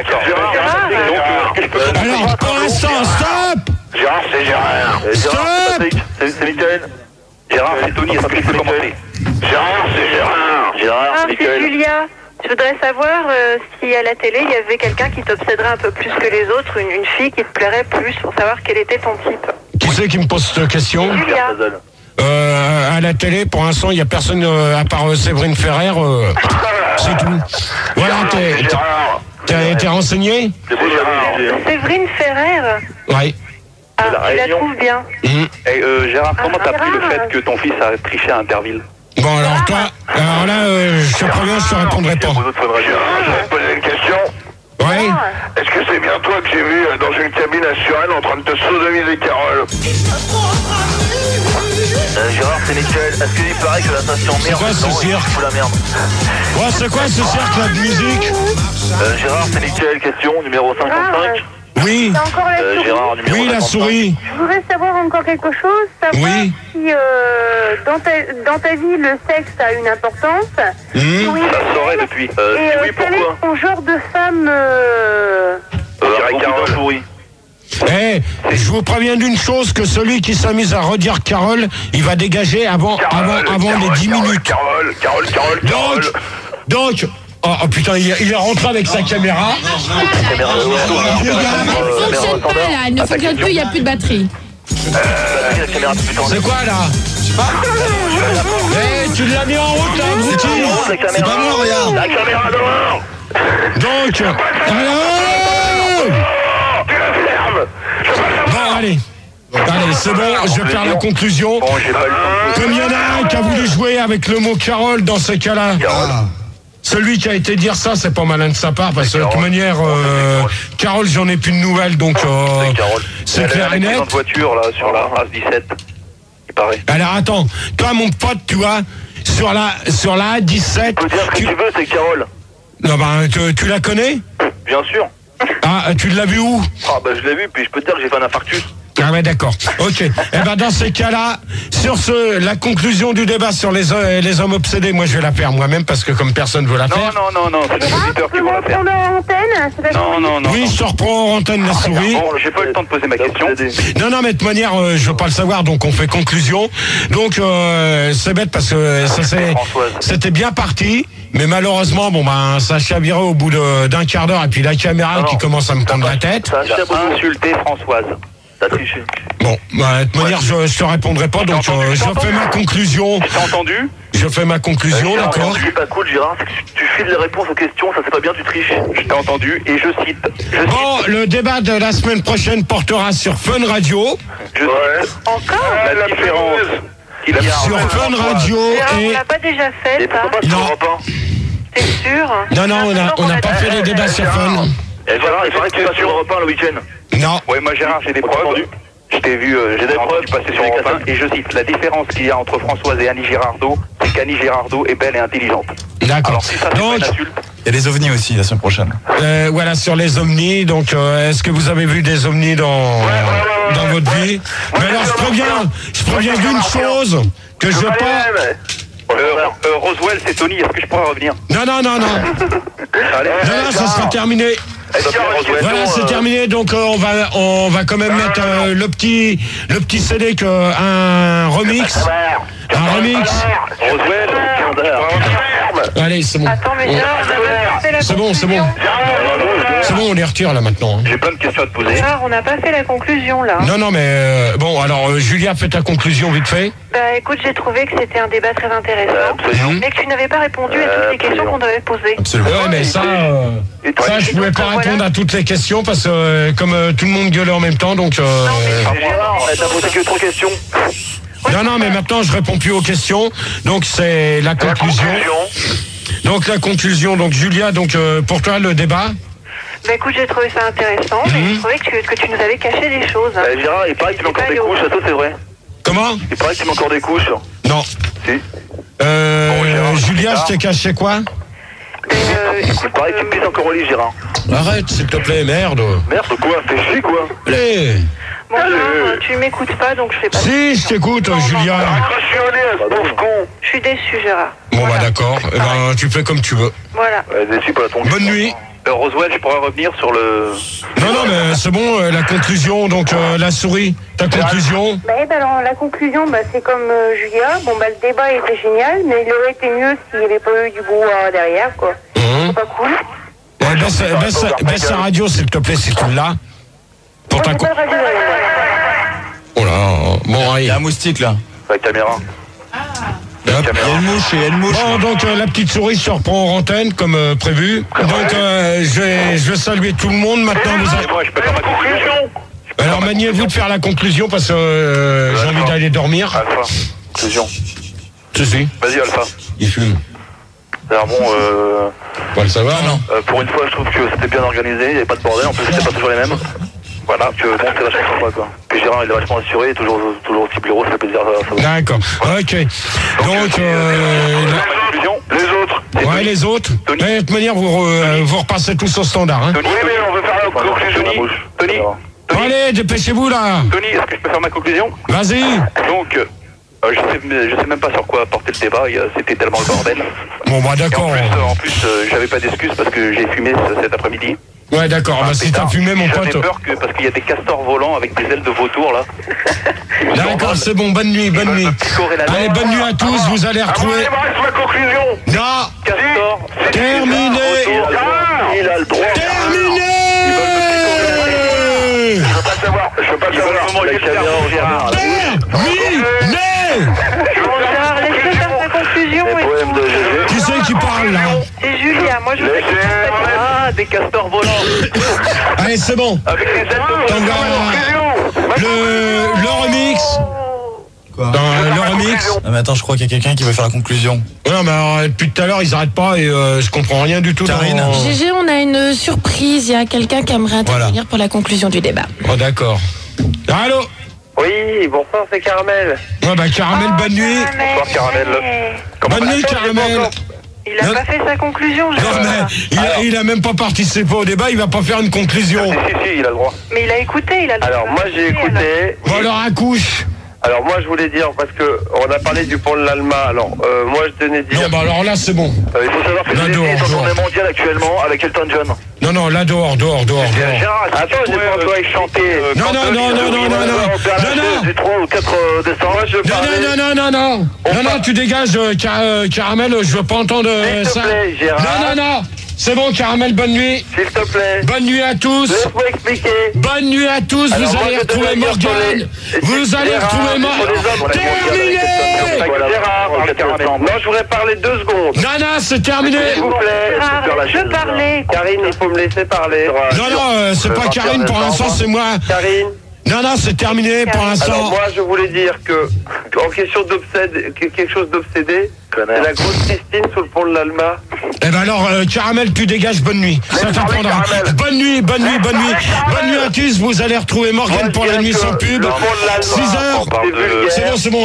Alors pour l'instant, stop. Gérard, c'est Gérard. Stop. C'est Michael. Gérard, c'est Tony. Est-ce que je peux commencer? Gérard, c'est Gérard. Gérard, c'est C'est Michael. Julia. Je voudrais savoir si à la télé il y avait quelqu'un qui t'obséderait un peu plus que les autres, une fille qui te plairait plus, pour savoir quel était ton type. Qui c'est qui me pose cette question? Julia. À la télé, pour l'instant, il n'y a personne à part Séverine Ferrer. C'est tout. Voilà, t'es renseigné? Séverine Ferrer. Ouais. Ah, La tu la Réunion. trouves bien. Gérard, comment t'as pris le Gérard. fait que ton fils a triché à Interville? Bon, alors toi, là, je te préviens, je te répondrai pas. Gérard, je vais te poser une question. Ouais. Est-ce que c'est bien toi que j'ai vu dans une cabine assurée en train de te sodomiser Carole? Gérard, c'est Michael. Est-ce qu'il paraît que la station merde quoi ce cirque? fout la merde? Ouais, c'est quoi ce cercle de musique? Gérard, c'est Michael. Question numéro 55. Oui. T'as encore la souris? Gérard, numéro Oui, la 55. souris. Je voudrais savoir encore quelque chose, savoir Oui. si dans ta vie le sexe a une importance. Oui. Ça saurait depuis. Et Oui, quel est pourquoi? ton genre de femme Carole pourri. Je vous préviens d'une chose, que celui qui s'amuse à redire Carole, il va dégager avant les 10 minutes. Carole. Donc, oh putain, il est rentré avec sa caméra. Elle ne fonctionne pas là, elle ne fonctionne plus, il n'y a plus de batterie. C'est quoi là? Tu l'as mis en route là, abruti. C'est pas moi, regarde. La caméra dehors. Donc, Tu la fermes. bon, allez, c'est bon, je vais faire la conclusion. Bon, j'ai pas eu le temps. Comme il y en a un qui a voulu jouer avec le mot Carole dans ce cas-là, celui qui a été dire ça, c'est pas malin de sa part, parce que de toute manière, Carole, j'en ai plus de nouvelles, donc c'est clair et net. Une voiture là sur la RAS 17. Il paraît. Alors attends, toi mon pote, tu vois, sur la A17, Tu peux dire ce que tu veux, c'est Carole. non, ben, tu la connais? Bien sûr. Ah, tu l'as vu où? Ah bah je l'ai vu, puis je peux te dire que j'ai fait un infarctus. Ah ouais, d'accord. Ok. Eh ben dans ces cas-là, sur la conclusion du débat sur les hommes obsédés, moi je vais la faire moi-même parce que comme personne veut la faire. Non, c'est les auditeurs qui vont la faire. Non. Oui, je te reprends en antenne la souris. Bon, j'ai pas eu le temps de poser ma question. Non, mais de toute manière, je veux pas le savoir, donc on fait conclusion. Donc c'est bête parce que c'était bien parti. Mais malheureusement, ça a chaviré au bout d'un quart d'heure et puis la caméra qui commence à me prendre la tête. Ça a insulté Françoise. T'as triché. Bon, de toute manière, je te répondrai pas, donc je fais ma conclusion. Tu t'as entendu? Je fais ma conclusion, d'accord. Ce qui est pas cool, Gérard, c'est que tu files les réponses aux questions, ça c'est pas bien, tu triches. Je t'ai entendu et je cite. Bon, le débat de la semaine prochaine portera sur Fun Radio. Encore La différence. Sur Fun Radio on l'a pas déjà fait, ça? Non. C'est sûr? Non, on n'a pas fait les débats sur Fun. Et Gérard, il faudrait que tu passes sur Europe 1 le week-end. Non. Ouais, moi Gérard, j'ai des preuves. Je t'ai vu, j'ai des preuves passer sur Europe 1 et je cite, la différence qu'il y a entre Françoise et Annie Girardot, c'est qu'Annie Girardot est belle et intelligente. D'accord. Alors si ça c'est pas une insulte. Il y a des ovnis aussi la semaine prochaine. Voilà, sur les ovnis. Donc, est-ce que vous avez vu des ovnis dans votre vie? Mais alors, je préviens d'une chose, que je pas... Roswell, c'est Tony, est-ce que je pourrais revenir? Non. Ça sera terminé. Voilà, c'est terminé. Donc on va quand même mettre le petit CD un remix. Un remix. Roswell, allez, c'est bon. Attends, mais C'est bon. C'est bon, on les retire là maintenant. J'ai plein de questions à te poser. On n'a pas fait la conclusion là. Non, mais bon, alors Julia, fais ta conclusion vite fait. Bah écoute, j'ai trouvé que c'était un débat très intéressant, mais que tu n'avais pas répondu à toutes les questions qu'on t'avait posées. Absolument. Ouais, mais ça je pouvais pas répondre à toutes les questions parce que comme tout le monde gueulait en même temps, donc. T'as posé que 3 questions. Non, mais maintenant je réponds plus aux questions. Donc c'est la conclusion. Donc la conclusion. Donc Julia, donc pour toi le débat. Bah écoute, j'ai trouvé ça intéressant, mais j'ai trouvé que tu nous avais caché des choses. Gérard, il paraît que tu mets encore des couches, ça c'est vrai. Comment? Il paraît que tu mets encore des couches. Non. Si. Julia, je t'ai caché quoi? Il paraît que tu pisses encore au lit, Gérard. Arrête, s'il te plaît, merde. Merde, quoi? Fais chier, quoi. Allez. Bon, tu m'écoutes pas, donc je fais pas. Si, je t'écoute, Julia. Crache au nez, ce pauvre con. Je suis déçu, Gérard. Bon, bah d'accord. Eh ben, tu fais comme tu veux. Voilà. Déçu pas ton. Bonne nuit. Roswell, je pourrais revenir sur le... Non, mais c'est bon, la conclusion, donc la souris, ta conclusion? Alors, la conclusion, c'est comme Julia. Le débat était génial, mais il aurait été mieux s'il n'y avait pas eu du brouhaha derrière, quoi. C'est pas cool. Baisse la radio, s'il te plaît, si tu l'as. Pour ta Oh là, bon, Il y a un moustique là. La caméra. Il y a une mouche. Bon, donc la petite souris se reprend en antenne comme prévu. Donc je vais saluer tout le monde. Maintenant, Moi, je peux faire ma conclusion. Alors maniez-vous de faire la conclusion parce que j'ai envie d'aller dormir. Alpha, conclusion. Si. Vas-y, Alpha. Il fume. Alors bon, Pas le savoir, non? pour une fois, je trouve que c'était bien organisé, il n'y avait pas de bordel, en plus c'était pas toujours les mêmes. Voilà, que bon, c'est vachement sympa, quoi. Puis Gérard, il est vachement assuré, il est toujours aussi blaireau, ça fait plaisir. D'accord, ok. Donc, les autres. Ouais, les autres. De toute manière, vous repassez tous au standard, hein. Tony, oui, mais on veut faire la conclusion. Tony, allez, dépêchez-vous, là. Tony, est-ce que je peux faire ma conclusion? Vas-y. Donc, je sais même pas sur quoi porter le débat, c'était tellement le bordel. Bon, bah d'accord. En plus, j'avais pas d'excuses parce que j'ai fumé cet après-midi. Ouais, d'accord, si t'as fumé, mon pote. J'avais peur parce qu'il y a des castors volants avec des ailes de vautour, là. D'accord, c'est bon, bonne nuit. Allez, bonne nuit à tous, vous allez retrouver... ma conclusion. Non. Castor. Terminé. Il a le droit. Terminé. Je veux pas savoir. La caméra au Gérard. Terminé. Gérard, laisse-le faire sa conclusion. Qui c'est qui parle, là? C'est Julia, moi je veux Des castors volants. Allez, c'est bon. Avec des ailes de Le remix. Quoi? Le remix. Ah, mais attends, je crois qu'il y a quelqu'un qui veut faire la conclusion. Non, mais alors, depuis tout à l'heure, ils arrêtent pas et je comprends rien du tout. Karine. GG, on a une surprise. Il y a quelqu'un qui aimerait intervenir pour la conclusion du débat. Oh, d'accord. Allô? Oui, bonsoir, c'est Caramel. Ouais, Caramel, bonne nuit. Bonsoir, Caramel. Bonne nuit, Caramel. Il a pas fait sa conclusion, je Non, mais il a même pas participé au débat, il va pas faire une conclusion. Si, il a le droit. Mais il a écouté, il a le droit. Alors, moi, j'ai écouté. Bon, alors, accouche. Alors, moi, je voulais dire, parce que on a parlé du pont de l'Alma. Alors, moi, je tenais à dire. Non, bah alors là, c'est bon. Il faut savoir que les est en tournée mondiale actuellement avec Elton John. Non, là, dehors. Attends, j'ai pas encore chanter. Non. Du 3 au 4 décembre, Non, tu dégages, Caramel, je veux pas entendre ça. S'il te plaît, Gérard. Non. C'est bon, Caramel, bonne nuit. S'il te plaît. Bonne nuit à tous. Laisse-moi expliquer. Bonne nuit à tous. Alors, vous allez retrouver Morgane. Vous allez retrouver Morgane. Terminé. Gérard, non, je voudrais parler 2 secondes. Non, c'est terminé. S'il vous plaît. Gérard, je parlais. Karine, il faut me laisser parler. Non, c'est pas Karine pour l'instant, c'est moi. Karine. Non, c'est terminé pour l'instant. Alors moi, je voulais dire que, en question d'obsédé, quelque chose d'obsédé, c'est la grosse Christine sous le pont de l'Alma. Eh ben alors, Caramel, tu dégages, bonne nuit. Ça t'apprendra. Bonne nuit. Bonne nuit à tous. Vous allez retrouver Morgane pour la nuit sans pub. 6h. C'est bon.